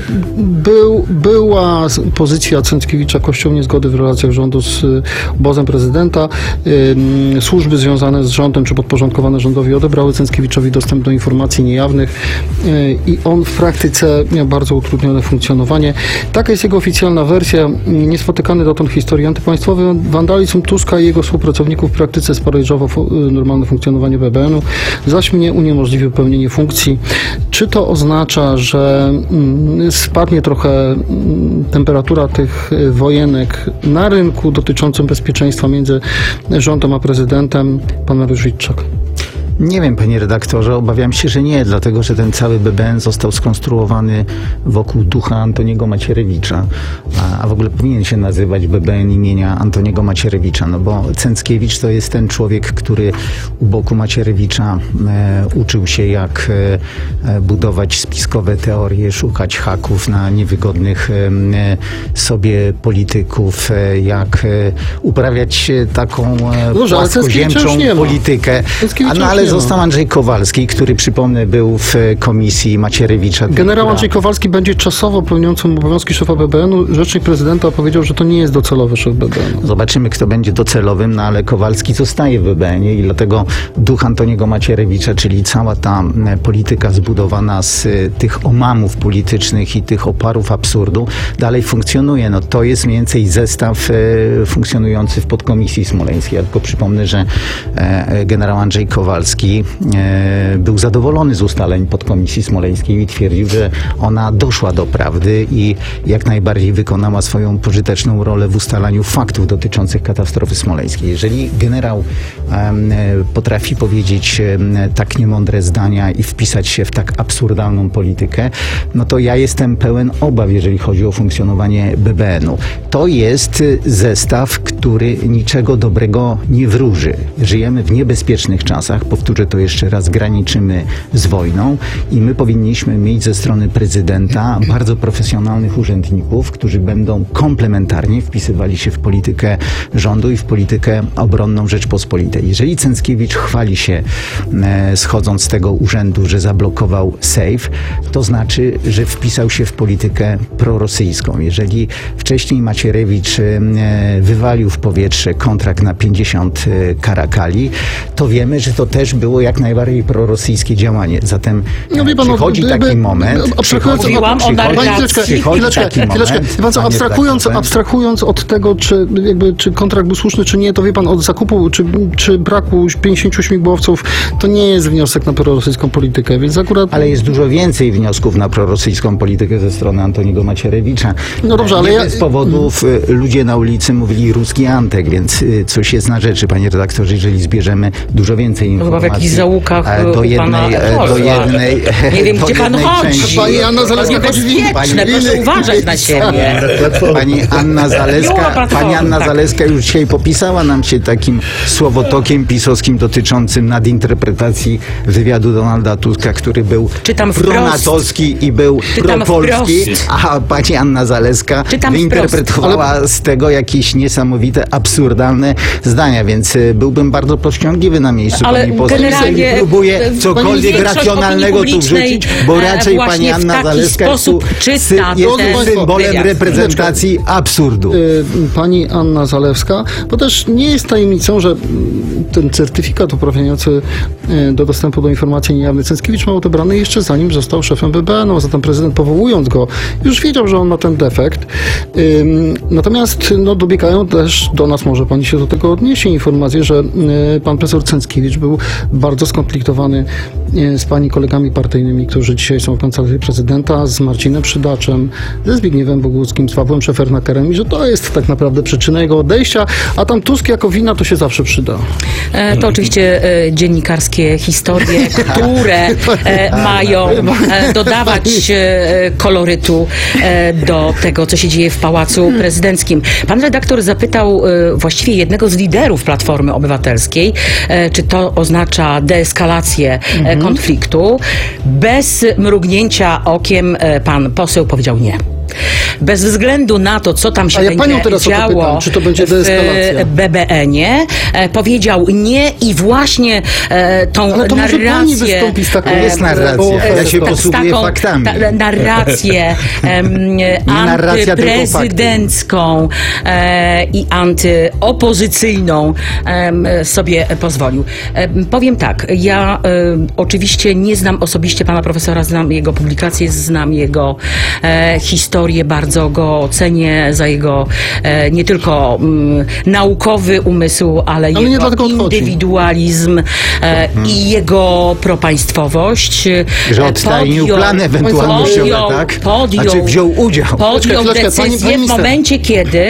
była pozycja Cęckiewicza kością niezgody w relacjach rządu z obozem prezydenta. Służby związane z rządem czy podporządkowane rządowi odebrały Cęckiewiczowi dostęp do informacji niejawnych i on w praktyce miał bardzo utrudnione funkcjonowanie. Taka jest jego oficjalna wersja. Niespotykany dotąd w historii antypaństwowy wandalizm Tuska i jego współpracowników w praktyce sparaliżował normalne funkcjonowanie BBN-u, zaś mnie uniemożliwił pełnienie funkcji. Czy to oznacza, że spadnie trochę temperatura tych wojenek na rynku dotyczącym bezpieczeństwa między rządem a prezydentem? Pan Mariusz Witczak. Nie wiem, panie redaktorze, obawiam się, że nie, dlatego że ten cały BBN został skonstruowany wokół ducha Antoniego Macierewicza, a w ogóle powinien się nazywać BBN imienia Antoniego Macierewicza, no bo Cęckiewicz to jest ten człowiek, który u boku Macierewicza uczył się, jak budować spiskowe teorie, szukać haków na niewygodnych sobie polityków, jak uprawiać taką płaskoziemczą politykę. Ale został Andrzej Kowalski, który, przypomnę, był w komisji Macierewicza. Generał Andrzej Kowalski będzie czasowo pełniącym obowiązki szefa BBN-u. Rzecznik prezydenta powiedział, że to nie jest docelowy szef BBN-u. Zobaczymy, kto będzie docelowym, no ale Kowalski zostaje w BBN-ie i dlatego duch Antoniego Macierewicza, czyli cała ta polityka zbudowana z tych omamów politycznych i tych oparów absurdu, dalej funkcjonuje. No to jest mniej więcej zestaw funkcjonujący w podkomisji smoleńskiej. Ja tylko przypomnę, że generał Andrzej Kowalski Morawiecki był zadowolony z ustaleń podkomisji smoleńskiej i twierdził, że ona doszła do prawdy i jak najbardziej wykonała swoją pożyteczną rolę w ustalaniu faktów dotyczących katastrofy smoleńskiej. Jeżeli generał potrafi powiedzieć tak niemądre zdania i wpisać się w tak absurdalną politykę, no to ja jestem pełen obaw, jeżeli chodzi o funkcjonowanie BBN-u. To jest zestaw, który niczego dobrego nie wróży. Żyjemy w niebezpiecznych czasach, powtórzę to jeszcze raz, graniczymy z wojną i my powinniśmy mieć ze strony prezydenta bardzo profesjonalnych urzędników, którzy będą komplementarnie wpisywali się w politykę rządu i w politykę obronną Rzeczpospolitej. Jeżeli Cęckiewicz chwali się, schodząc z tego urzędu, że zablokował sejf, to znaczy, że wpisał się w politykę prorosyjską. Jeżeli wcześniej Macierewicz wywalił w powietrze kontrakt na 50 karakali, to wiemy, że to też było jak najbardziej prorosyjskie działanie. Zatem przychodzi taki moment... Abstrahując od tego, czy kontrakt był słuszny, czy nie, to wie pan, od zakupu, czy braku 50 śmigłowców, to nie jest wniosek na prorosyjską politykę, więc akurat... Ale jest dużo więcej wniosków na prorosyjską politykę ze strony Antoniego Macierewicza. No dobrze, ale bez powodów ludzie na ulicy mówili ruski Antek, więc coś jest na rzeczy, panie redaktorze, jeżeli zbierzemy dużo więcej informacji. Chyba w jakichś zaułkach do jednej nie wiem, gdzie pan chodzi. Pani Anna Zalewska proszę uważać na siebie. Pani Anna Zalewska już dzisiaj popisała nam się takim słowotokiem pisowskim dotyczącym nadinterpretacji wywiadu Donalda Tuska, który był pronatowski i był propolski, a pani Anna Zalewska wyinterpretowała z tego jakieś niesamowite, absurdalne zdania, więc byłbym bardzo powściągliwy na miejscu pani poseł. Nie próbuję cokolwiek racjonalnego tu wrzucić, bo raczej pani Anna Zalewska jest symbolem reprezentacji absurdu. Pani Anna Zalewska, bo też nie jest tajemnicą, że ten certyfikat uprawniający do dostępu do informacji niejawnych Cęckiewicz miał odebrany jeszcze zanim został szefem BBN-u, zatem prezydent, powołując go, już wiedział, że on ma ten defekt. Natomiast dobiegają też do nas, może pani się do tego odniesie, informacje, że pan profesor Cęckiewicz był bardzo skonfliktowany z pani kolegami partyjnymi, którzy dzisiaj są w kancelarii prezydenta, z Marcinem Przydaczem, ze Zbigniewem Boguckim, z Pawłem Szefernakerem i że to jest tak naprawdę przyczyna jego odejścia, a tam Tusk jako wina to się zawsze przyda. To oczywiście dziennikarskie historie, które mają dodawać kolorytu do tego, co się dzieje w Pałacu Prezydenckim. Pan redaktor zapytał właściwie jednego z liderów Platformy Obywatelskiej, czy to oznacza deeskalację konfliktu. Bez mrugnięcia okiem pan poseł powiedział nie. Bez względu na to, co tam się będzie działo czy to będzie w BBN-ie, powiedział nie i właśnie tą narrację... jest narracja. Ja się posługuję faktami. Narrację antyprezydencką i antyopozycyjną sobie pozwolił. Powiem tak, ja oczywiście nie znam osobiście pana profesora, znam jego publikacje, znam jego historię, bardzo go cenię za jego nie tylko naukowy umysł, ale jego indywidualizm i jego jego że odtajnił plan ewentualnie tak? Znaczy wziął udział. Podjął decyzję w momencie, kiedy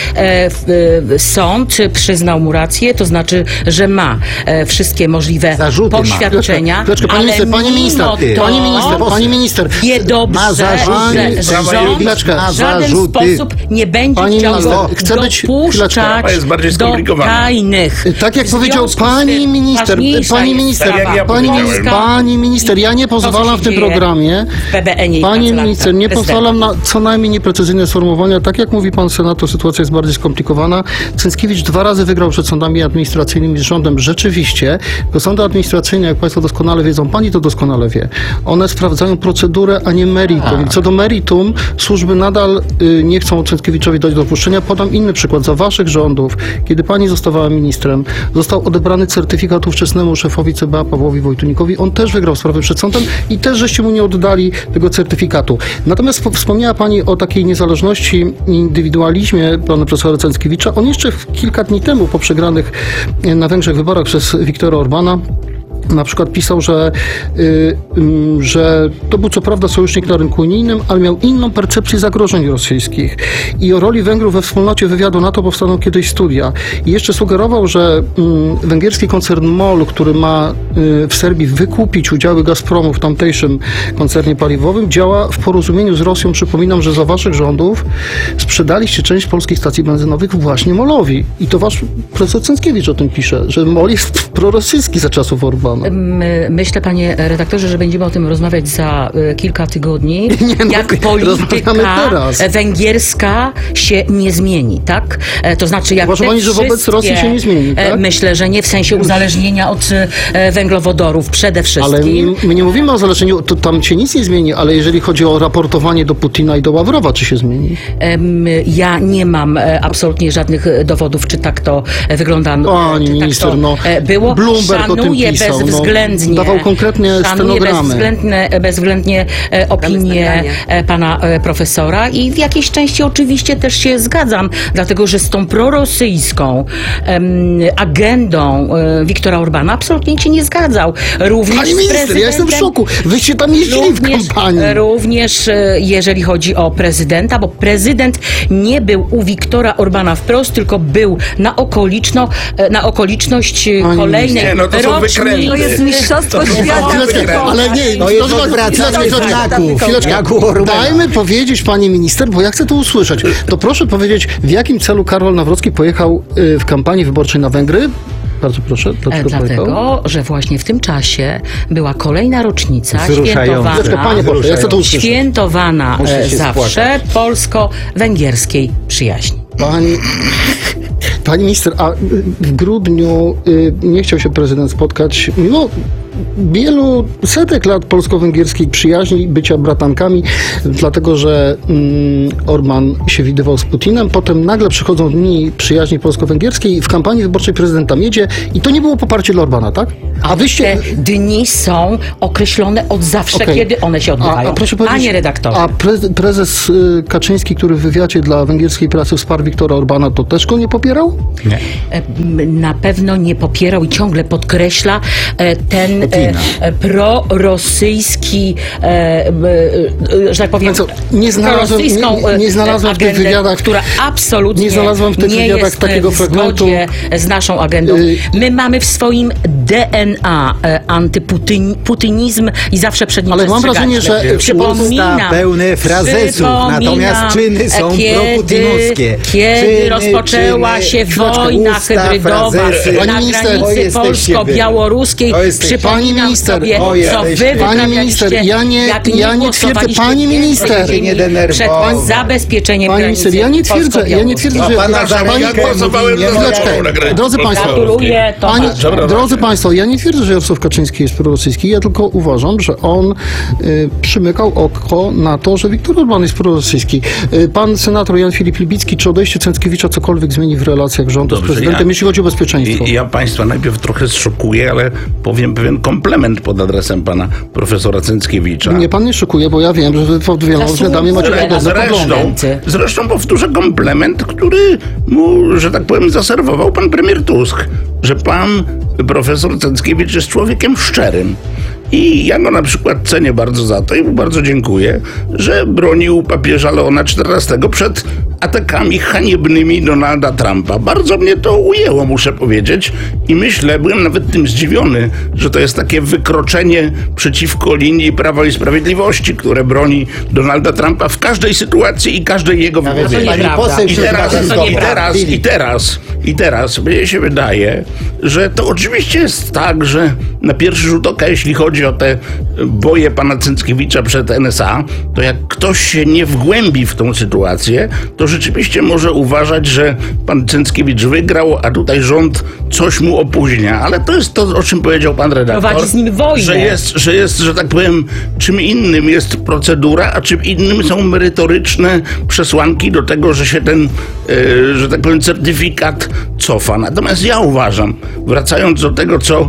sąd przyznał mu rację, to znaczy, że ma wszystkie możliwe zarzuty poświadczenia, ale pani minister, niedobrze, że rząd w żaden sposób nie będzie chciał dopuszczać do tajnych. Tak jak powiedział pani minister, ja nie pozwalam w tym programie, pani minister, nie pozwalam na co najmniej nieprecyzyjne sformułowania. Tak jak mówi pan senator, sytuacja jest bardziej skomplikowana. Cęckiewicz 2 razy wygrał przed sądami administracyjnymi z rządem. Rzeczywiście, to sądy administracyjne, jak państwo doskonale wiedzą, pani to doskonale wie, one sprawdzają procedurę, a nie meritum. I co do meritum, służby nadal nie chcą Cęckiewiczowi dać dopuszczenia. Podam inny przykład. Za waszych rządów, kiedy pani zostawała ministrem, został odebrany certyfikat ówczesnemu szefowi CBA Pawłowi Wojtunikowi. On też wygrał sprawę przed sądem i też żeście mu nie oddali tego certyfikatu. Natomiast wspomniała pani o takiej niezależności i indywidualizmie pana profesora Cęckiewicza. On jeszcze kilka dni temu, po przegranych na Węgrzech wyborach przez Viktora Orbana, na przykład pisał, że to był co prawda sojusznik na rynku unijnym, ale miał inną percepcję zagrożeń rosyjskich. I o roli Węgrów we wspólnocie wywiadu NATO powstaną kiedyś studia. I jeszcze sugerował, że węgierski koncern MOL, który ma w Serbii wykupić udziały Gazpromu w tamtejszym koncernie paliwowym, działa w porozumieniu z Rosją. Przypominam, że za waszych rządów sprzedaliście część polskich stacji benzynowych właśnie MOL-owi. I to wasz profesor Cęckiewicz o tym pisze, że MOL jest prorosyjski za czasów Orbana. Myślę, panie redaktorze, że będziemy o tym rozmawiać za kilka tygodni. Jak polityka węgierska się nie zmieni, tak? To znaczy, jak uważa pani, że wobec Rosji się nie zmieni, tak? Myślę, że nie w sensie uzależnienia od węglowodorów przede wszystkim. Ale my nie mówimy o uzależnieniu, to tam się nic nie zmieni, ale jeżeli chodzi o raportowanie do Putina i do Ławrowa, czy się zmieni? Ja nie mam absolutnie żadnych dowodów, czy tak to wygląda. Pani minister, tak było. Bloomberg o tym pisał, bezwzględnie. Dawał konkretnie stenogramy. Bezwzględnie opinię pana profesora i w jakiejś części oczywiście też się zgadzam, dlatego że z tą prorosyjską agendą Wiktora Orbana absolutnie się nie zgadzał. Również pani minister, ja jestem w szoku. Wyście tam jeździli w kampanii. Również jeżeli chodzi o prezydenta, bo prezydent nie był u Wiktora Orbana wprost, tylko był na okoliczność kolejnej rocznicy. To jest mistrzostwo świata. Ale nie, to jest odwracanie znaków. Dajmy powiedzieć, pani minister, bo ja chcę to usłyszeć. To proszę powiedzieć, w jakim celu Karol Nawrocki pojechał w kampanii wyborczej na Węgry? Bardzo proszę. Dlatego, że właśnie w tym czasie była kolejna rocznica świętowana zawsze polsko-węgierskiej przyjaźni. Pani minister, a w grudniu nie chciał się prezydent spotkać, mimo wielu setek lat polsko-węgierskiej przyjaźni, bycia bratankami, dlatego że Orbán się widywał z Putinem. Potem nagle przychodzą dni przyjaźni polsko-węgierskiej, w kampanii wyborczej prezydent tam jedzie i to nie było poparcie dla Orbana, tak? A wyście... Te dni są określone od zawsze, kiedy one się odbywają. Proszę powiedzieć, panie redaktorze. A prezes Kaczyński, który w wywiadzie dla węgierskiej prasy wsparł Wiktora Orbana, to też go nie popierał? Nie. Na pewno nie popierał i ciągle podkreśla ten prorosyjski, że tak powiem, nie znalazłem w tych wywiadach, która absolutnie nie jest takiego w fragmentu zgodzie z naszą agendą. My mamy w swoim DNA antyputinizm i zawsze przed nim ale mam wrażenie, że przypominam, pełne frazesów, natomiast czyny są proputinowskie. Kiedy rozpoczęła się wojna hybrydowa na granicy polsko-białoruskiej, przypominam sobie, co wy wyprawialiście, ja nie twierdzę, pani minister, przed zabezpieczeniem granicy Drodzy Państwo, ja nie twierdzę, że Jarosław Kaczyński jest prorosyjski, ja tylko uważam, że on przymykał oko na to, że Wiktor Orbán jest prorosyjski. Pan senator Jan Filip Libicki, czy odejście Cęckiewicza cokolwiek zmieni w relacjach rządu z prezydentem, jeśli chodzi o bezpieczeństwo? Ja Państwa najpierw trochę zszokuję, ale powiem pewien komplement pod adresem pana profesora Cęckiewicza. Nie, pan nie szokuje, bo ja wiem, że pod wieloma względami macie podobne poglądy. Zresztą powtórzę komplement, który mu, że tak powiem, zaserwował pan premier Tusk, że pan profesor Cęckiewicz jest człowiekiem szczerym. I ja go na przykład cenię bardzo za to i mu bardzo dziękuję, że bronił papieża Leona XIV przed atakami haniebnymi Donalda Trumpa. Bardzo mnie to ujęło, muszę powiedzieć. I myślę, byłem nawet tym zdziwiony, że to jest takie wykroczenie przeciwko linii Prawa i Sprawiedliwości, które broni Donalda Trumpa w każdej sytuacji i każdej jego wypowiedzi. I teraz mnie się wydaje, że to oczywiście jest tak, że na pierwszy rzut oka, jeśli chodzi o te boje pana Cęckiewicza przed NSA, to jak ktoś się nie wgłębi w tą sytuację, to rzeczywiście może uważać, że pan Cęckiewicz wygrał, a tutaj rząd coś mu opóźnia. Ale to jest to, o czym powiedział pan redaktor. Prowadzi z nim wojnę. Że tak powiem, czym innym jest procedura, a czym innym są merytoryczne przesłanki do tego, że się ten, że tak powiem, certyfikat cofa. Natomiast ja uważam, wracając do tego, co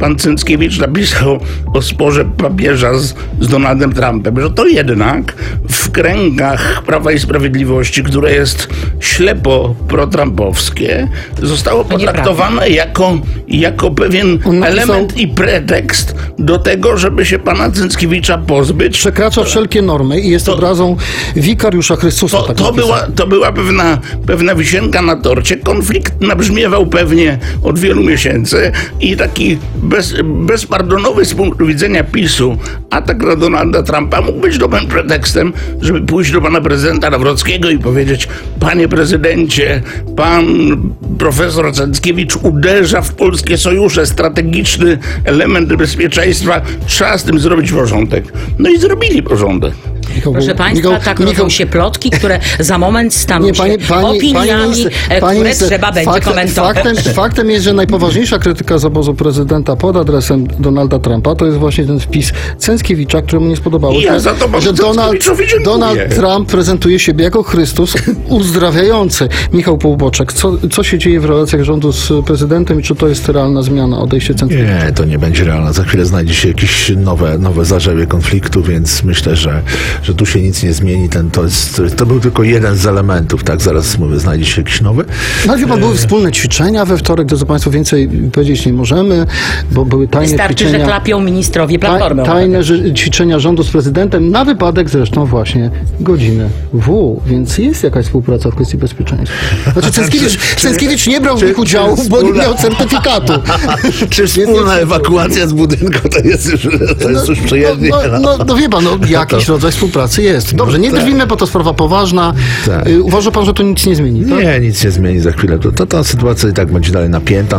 pan Cęckiewicz napisał o sporze papieża z Donaldem Trumpem, że to jednak w kręgach Prawa i Sprawiedliwości, które jest ślepo protrumpowskie, zostało potraktowane jako pewien element i pretekst do tego, żeby się pana Cęckiewicza pozbyć. Przekracza wszelkie normy i jest obrazą wikariusza Chrystusa. To była pewna wisienka na torcie. Konflikt nabrzmiewał pewnie od wielu miesięcy i taki bezpardonowy z punktu widzenia PiS-u atak na Donalda Trumpa mógł być dobrym pretekstem, żeby pójść do pana prezydenta Nawrockiego i powiedzieć: panie prezydencie, pan profesor Cęckiewicz uderza w polskie sojusze, strategiczny element bezpieczeństwa, trzeba z tym zrobić porządek. No i zrobili porządek. Proszę Państwa, tak rodzą się plotki, które za moment staną się opiniami, które trzeba będzie komentować. Faktem jest, że najpoważniejsza krytyka z obozu prezydenta pod adresem Donalda Trumpa to jest właśnie ten wpis Cęckiewicza, któremu nie spodobało się, że Donald Trump prezentuje siebie jako Chrystus uzdrawiający. Michał Połuboczek, co się dzieje w relacjach rządu z prezydentem i czy to jest realna zmiana, odejście Cęckiewicza? Nie, to nie będzie realne. Za chwilę znajdzie się jakieś nowe zarzewie konfliktu, więc myślę, że tu się nic nie zmieni. To był tylko jeden z elementów, tak? Zaraz mówię, znajdzie się jakiś nowy. No chyba były wspólne ćwiczenia we wtorek, drodzy Państwo, więcej powiedzieć nie możemy, bo były tajne ćwiczenia. Wystarczy, że klapią ministrowie Platformy. Tajne ćwiczenia rządu z prezydentem, na wypadek zresztą właśnie godziny więc jest jakaś współpraca w kwestii bezpieczeństwa. Znaczy Cęckiewicz nie brał w nich udziału, bo nie miał certyfikatu. Czy wspólna ewakuacja z budynku to jest już przyjezdnie? No wie pan, jakiś rodzaj współpracy jest. Dobrze, nie drwimy, bo to sprawa poważna. Tak. Uważa pan, że to nic nie zmieni, tak? Nie, nic nie zmieni za chwilę. Ta sytuacja i tak będzie dalej napięta.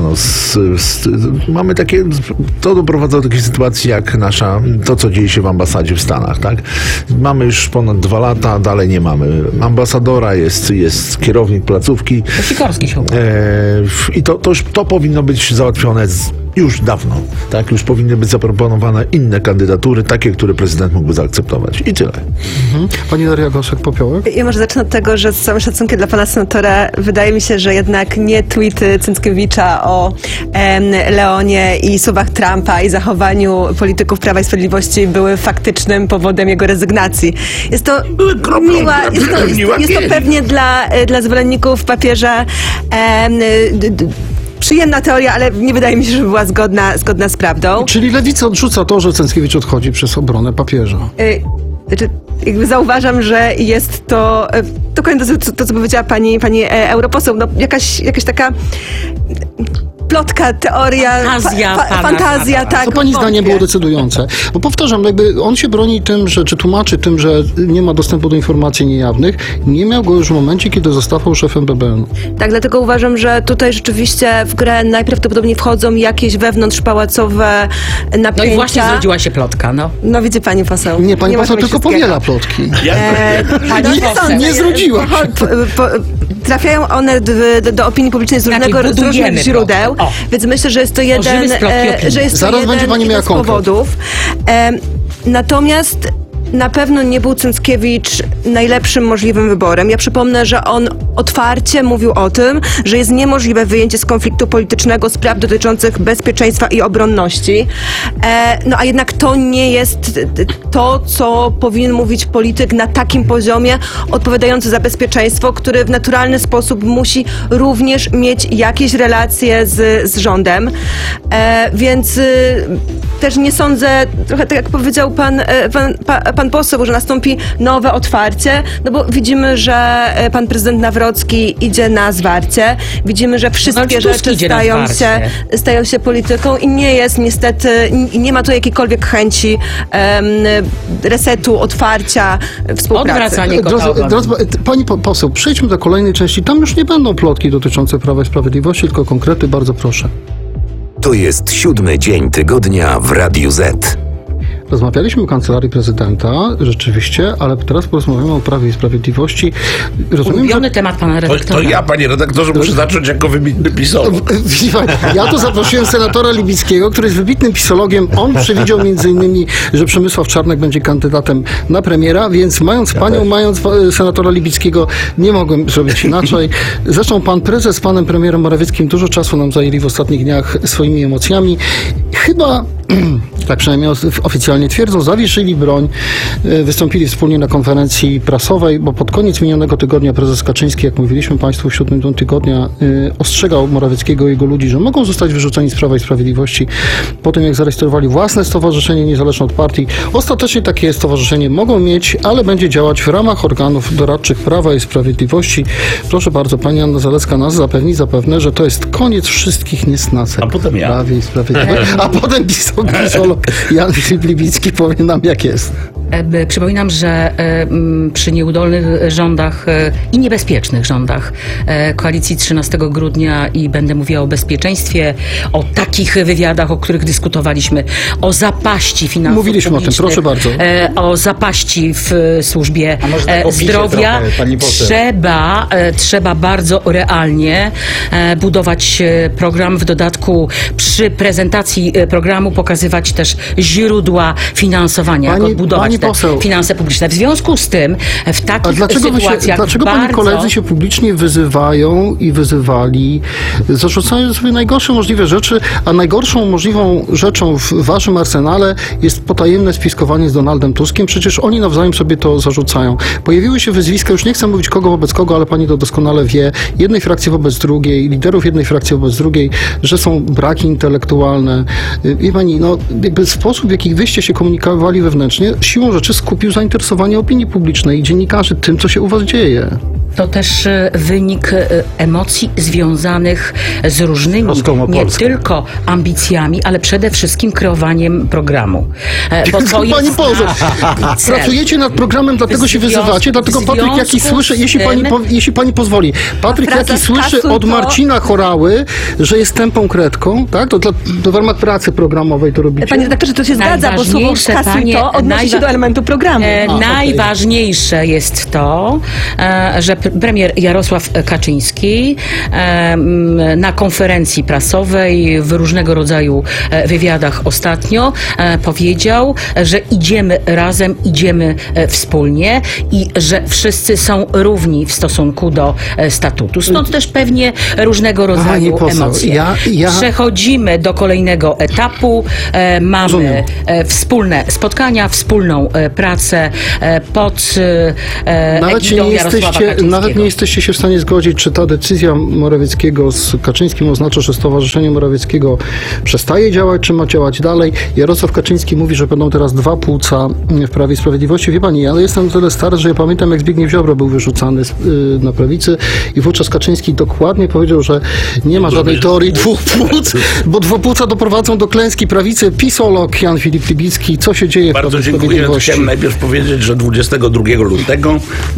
Mamy takie... To doprowadza do takiej sytuacji jak to, co dzieje się w ambasadzie w Stanach, tak? Mamy już ponad 2 lata, dalej nie mamy ambasadora, jest kierownik placówki. To Sikorski się I to powinno być załatwione już dawno, tak? Już powinny być zaproponowane inne kandydatury, takie, które prezydent mógłby zaakceptować. I tyle. Pani Daria Gosek-Popiołek? Ja może zacznę od tego, że z całym szacunkiem dla pana senatora wydaje mi się, że jednak nie tweety Cęckiewicza o Leonie i słowach Trumpa i zachowaniu polityków Prawa i Sprawiedliwości były faktycznym powodem jego rezygnacji. Jest to jest to pewnie dla zwolenników papieża przyjemna teoria, ale nie wydaje mi się, że była zgodna z prawdą. Czyli Lewica odrzuca to, że Cęckiewicz odchodzi przez obronę papieża. Jakby zauważam, że jest to dokładnie to, co powiedziała pani europoseł, jakaś taka plotka, teoria, fantazja, tak. Co pani zdanie było decydujące? Bo powtarzam, on się broni tym, czy tłumaczy tym, że nie ma dostępu do informacji niejawnych. Nie miał go już w momencie, kiedy został szefem BBN. Tak, dlatego uważam, że tutaj rzeczywiście w grę najprawdopodobniej wchodzą jakieś wewnątrzpałacowe napięcia. No i właśnie zrodziła się plotka, No widzi pani poseł. Nie, pani poseł tylko powiela plotki. Nie zrodziła. Trafiają one do opinii publicznej z różnych źródeł, więc myślę, że jest to jeden z powodów. Natomiast na pewno nie był Cęckiewicz najlepszym możliwym wyborem. Ja przypomnę, że on otwarcie mówił o tym, że jest niemożliwe wyjęcie z konfliktu politycznego spraw dotyczących bezpieczeństwa i obronności. A jednak to nie jest to, co powinien mówić polityk na takim poziomie odpowiadający za bezpieczeństwo, który w naturalny sposób musi również mieć jakieś relacje z rządem. Więc też nie sądzę, trochę tak jak powiedział pan poseł, że nastąpi nowe otwarcie, bo widzimy, że pan prezydent Nawrocki idzie na zwarcie. Widzimy, że wszystkie rzeczy stają się polityką i nie jest niestety, nie ma tu jakiejkolwiek chęci resetu, otwarcia, współpracy. Pani poseł, przejdźmy do kolejnej części. Tam już nie będą plotki dotyczące Prawa i Sprawiedliwości, tylko konkrety. Bardzo proszę. To jest 7. dzień tygodnia w Radiu Z. Rozmawialiśmy o Kancelarii Prezydenta, rzeczywiście, ale teraz porozmawiamy o Prawie i Sprawiedliwości. Rozumiem, Ulubiony temat pana redaktora. To ja, panie redaktorze, muszę zacząć jako wybitny pisolog. Ja tu zaprosiłem senatora Libickiego, który jest wybitnym pisologiem. On przewidział m.in., że Przemysław Czarnek będzie kandydatem na premiera, więc mając senatora Libickiego, nie mogłem zrobić inaczej. Zresztą pan prezes z panem premierem Morawieckim dużo czasu nam zajęli w ostatnich dniach swoimi emocjami. Chyba, tak przynajmniej oficjalnie twierdzą, zawieszyli broń, wystąpili wspólnie na konferencji prasowej, bo pod koniec minionego tygodnia prezes Kaczyński, jak mówiliśmy państwu w 7 dniu tygodnia, ostrzegał Morawieckiego i jego ludzi, że mogą zostać wyrzuceni z Prawa i Sprawiedliwości po tym, jak zarejestrowali własne stowarzyszenie niezależne od partii. Ostatecznie takie stowarzyszenie mogą mieć, ale będzie działać w ramach organów doradczych Prawa i Sprawiedliwości. Proszę bardzo, pani Anna Zalewska nas zapewni zapewne, że to jest koniec wszystkich niesnacek. A potem ja. Prawie i Sprawiedliwości. A potem pisolog Jan Filip Libicki powie nam, jak jest. Przypominam, że przy nieudolnych rządach i niebezpiecznych rządach koalicji 13 grudnia i będę mówiła o bezpieczeństwie, o takich wywiadach, o których dyskutowaliśmy, o zapaści finansów Mówiliśmy o tym, proszę bardzo. O zapaści w służbie zdrowia. Trzeba bardzo realnie budować program. W dodatku przy prezentacji programu pokazywać też źródła finansowania, jak odbudować te finanse publiczne. W związku z tym w takich sytuacjach dlaczego pani koledzy się publicznie wyzywają i wyzywali, zarzucają sobie najgorsze możliwe rzeczy, a najgorszą możliwą rzeczą w waszym arsenale jest potajemne spiskowanie z Donaldem Tuskiem. Przecież oni nawzajem sobie to zarzucają. Pojawiły się wyzwiska, już nie chcę mówić kogo wobec kogo, ale pani to doskonale wie, jednej frakcji wobec drugiej, liderów jednej frakcji wobec drugiej, że są braki intelektualne. Wie pani, jakby sposób, w jaki wyście się komunikowali wewnętrznie, siłą rzeczy skupił zainteresowanie opinii publicznej i dziennikarzy tym, co się u was dzieje. To też wynik emocji związanych z różnymi, nie tylko ambicjami, ale przede wszystkim kreowaniem programu. Bo to jest pani poseł, pracujecie nad programem, dlatego się wyzywacie, dlatego Patryk Jaki słyszy, jeśli pani pozwoli, Patryk Jaki słyszy od Marcina Chorały, że jest tępą kredką, tak? To w ramach pracy programowej to robicie. Panie redaktorze, to się zgadza, bo słowo kasuj to odnosi się do elementu programu. Najważniejsze jest to, że premier Jarosław Kaczyński na konferencji prasowej w różnego rodzaju wywiadach ostatnio powiedział, że idziemy razem, idziemy wspólnie i że wszyscy są równi w stosunku do statutu. Stąd też pewnie różnego rodzaju emocje. Przechodzimy do kolejnego etapu. Mamy wspólne spotkania, wspólną pracę pod egidą Jarosława Kaczyńskiego. Nawet nie jesteście się w stanie zgodzić, czy ta decyzja Morawieckiego z Kaczyńskim oznacza, że Stowarzyszenie Morawieckiego przestaje działać, czy ma działać dalej. Jarosław Kaczyński mówi, że będą teraz dwa płuca w Prawie i Sprawiedliwości. Wie pani, ja jestem tyle stary, że ja pamiętam, jak Zbigniew Ziobro był wyrzucany na prawicy i wówczas Kaczyński dokładnie powiedział, że nie ma żadnej teorii dwóch płuc, bo dwupłuca doprowadzą do klęski prawicy. Pisolog Jan Filip Libicki, co się dzieje w Prawie i Sprawiedliwości? Chciałem najpierw powiedzieć, że 22 lutego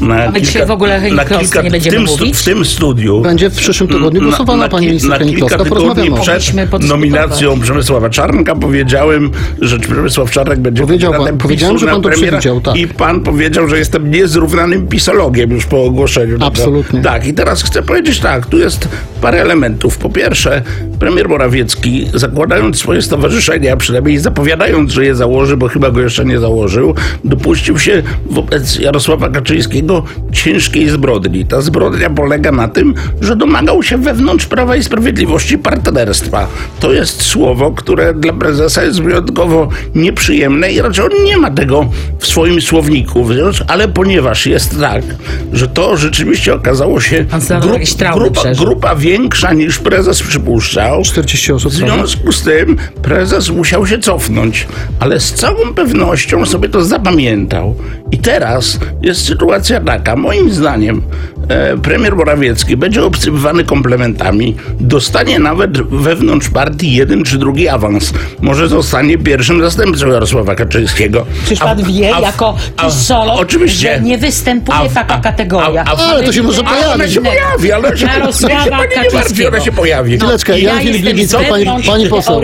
w tym studiu będzie w przyszłym tygodniu głosowana pani minister Hennig-Kloska. Porozmawiamy przed nominacją Przemysława Czarnka powiedziałem, że Przemysław Czarnek będzie powiedziałem, że pan to przewidział, tak. I pan powiedział, że jestem niezrównanym pisologiem już po ogłoszeniu. Absolutnie. Tak, i teraz chcę powiedzieć tak, tu jest parę elementów. Po pierwsze, premier Morawiecki, zakładając swoje stowarzyszenie, a przynajmniej zapowiadając, że je założy, bo chyba go jeszcze nie założył, dopuścił się wobec Jarosława Kaczyńskiego ciężkiej zbrodni. Ta zbrodnia polega na tym, że domagał się wewnątrz Prawa i Sprawiedliwości partnerstwa. To jest słowo, które dla prezesa jest wyjątkowo nieprzyjemne i raczej on nie ma tego w swoim słowniku, ale ponieważ jest tak, że to rzeczywiście okazało się grupa większa niż prezes przypuszczał, 40 osób. W związku z tym prezes musiał się cofnąć, ale z całą pewnością sobie to zapamiętał I teraz jest sytuacja taka, moim zdaniem, premier Morawiecki będzie obsypywany komplementami, dostanie nawet wewnątrz partii jeden czy drugi awans. Może zostanie pierwszym zastępcą Jarosława Kaczyńskiego. Czyż pan wie, jako pisolog, oczywiście, że nie występuje taka kategoria. Ale to się może pojawić. Ona się pojawi, ale się Kaczyńskiego. ona się pojawi. Chwileczkę, Jan Filip Gliwica, pani poseł.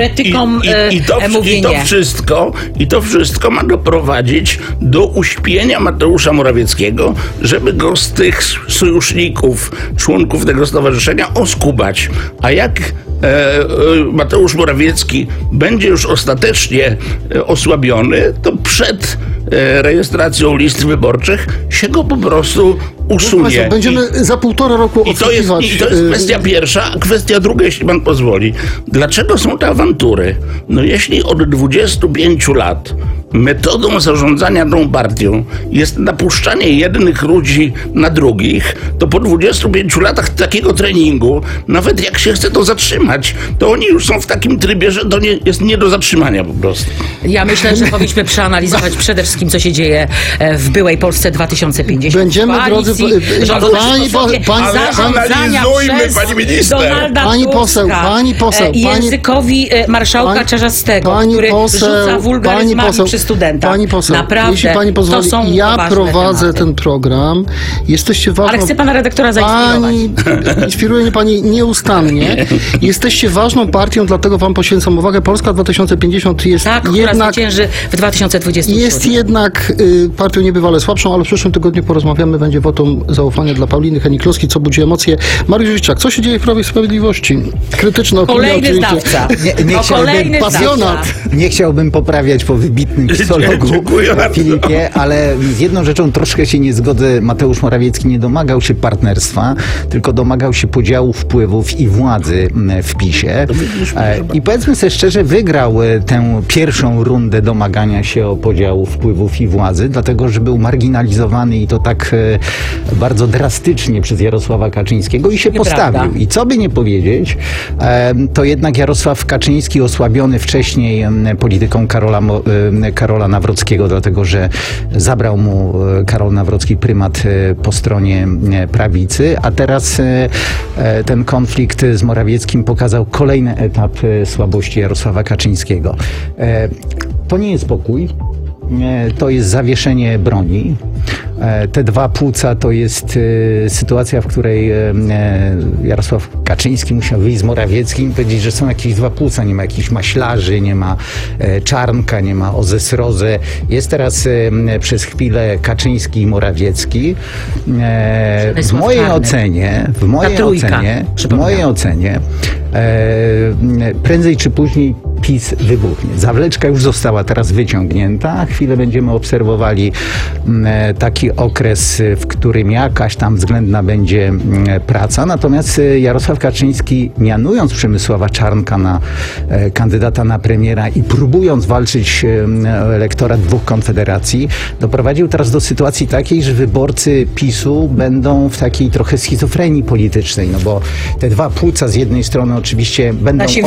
I to wszystko ma doprowadzić do uśpienia Mateusza Morawieckiego, żeby go z tych sojuszników, członków tego stowarzyszenia oskubać. A jak Mateusz Morawiecki będzie już ostatecznie osłabiony, to przed rejestracją list wyborczych się go po prostu usunie. Będziemy za 1,5 roku odsłuchiwać. I to jest kwestia pierwsza, a kwestia druga, jeśli pan pozwoli. Dlaczego są te awantury? No jeśli od 25 lat metodą zarządzania tą partią jest napuszczanie jednych ludzi na drugich, to po 25 latach takiego treningu, nawet jak się chce to zatrzymać, to oni już są w takim trybie, że to jest nie do zatrzymania po prostu. Ja myślę, że powinniśmy przeanalizować przede wszystkim, co się dzieje w byłej Polsce 2050. Będziemy, drodzy, pani poseł, językowi marszałka Czarzastego, który rzuca wulgaryzmami przy studentach. Pani poseł, naprawdę, jeśli pani pozwoli, to są ja prowadzę tematy. ten program. Jesteście ważną... Ale chce pana redaktora zainspirować. Inspiruje mnie pani nieustannie. Jesteście ważną partią, dlatego wam poświęcam uwagę. Polska 2050 jest która zwycięży w 2027. Jest jednak partią niebywale słabszą, ale w przyszłym tygodniu porozmawiamy. Będzie wotum zaufania dla Pauliny Hennig-Kloski, co budzi emocje. Mariusz Witczak, co się dzieje w Prawie i Sprawiedliwości? Krytyczna opinia. Kolejny zdawca. Nie chciałbym poprawiać po wybitnym psychologu Filipie, ale z jedną rzeczą troszkę się nie zgodzę. Mateusz Morawiecki nie domagał się partnerstwa, tylko domagał się podziału wpływów i władzy w PiS-ie. I powiedzmy sobie szczerze, wygrał tę pierwszą rundę domagania się o podziału wpływów i władzy, dlatego że był marginalizowany i to tak bardzo drastycznie przez Jarosława Kaczyńskiego i się postawił. I co by nie powiedzieć, to jednak Jarosław Kaczyński, osłabiony wcześniej polityką Karola Nawrockiego, dlatego że zabrał mu Karol Nawrocki prymat po stronie prawicy, a teraz ten konflikt z Morawieckim pokazał kolejny etap słabości Jarosława Kaczyńskiego. To nie jest pokój. To jest zawieszenie broni. Te dwa płuca to jest sytuacja, w której Jarosław Kaczyński musiał wyjść z Morawieckim i powiedzieć, że są jakieś dwa płuca. Nie ma jakichś maślarzy, nie ma Czarnka, nie ma Ozes-Roze. Jest teraz przez chwilę Kaczyński i Morawiecki. W mojej ocenie prędzej czy później PiS wybuchnie. Zawleczka już została teraz wyciągnięta. Chwilę będziemy obserwowali taki okres, w którym jakaś tam względna będzie praca. Natomiast Jarosław Kaczyński, mianując Przemysława Czarnka na kandydata na premiera i próbując walczyć o elektorat dwóch konfederacji, doprowadził teraz do sytuacji takiej, że wyborcy PiS-u będą w takiej trochę schizofrenii politycznej, no bo te dwa płuca z jednej strony oczywiście będą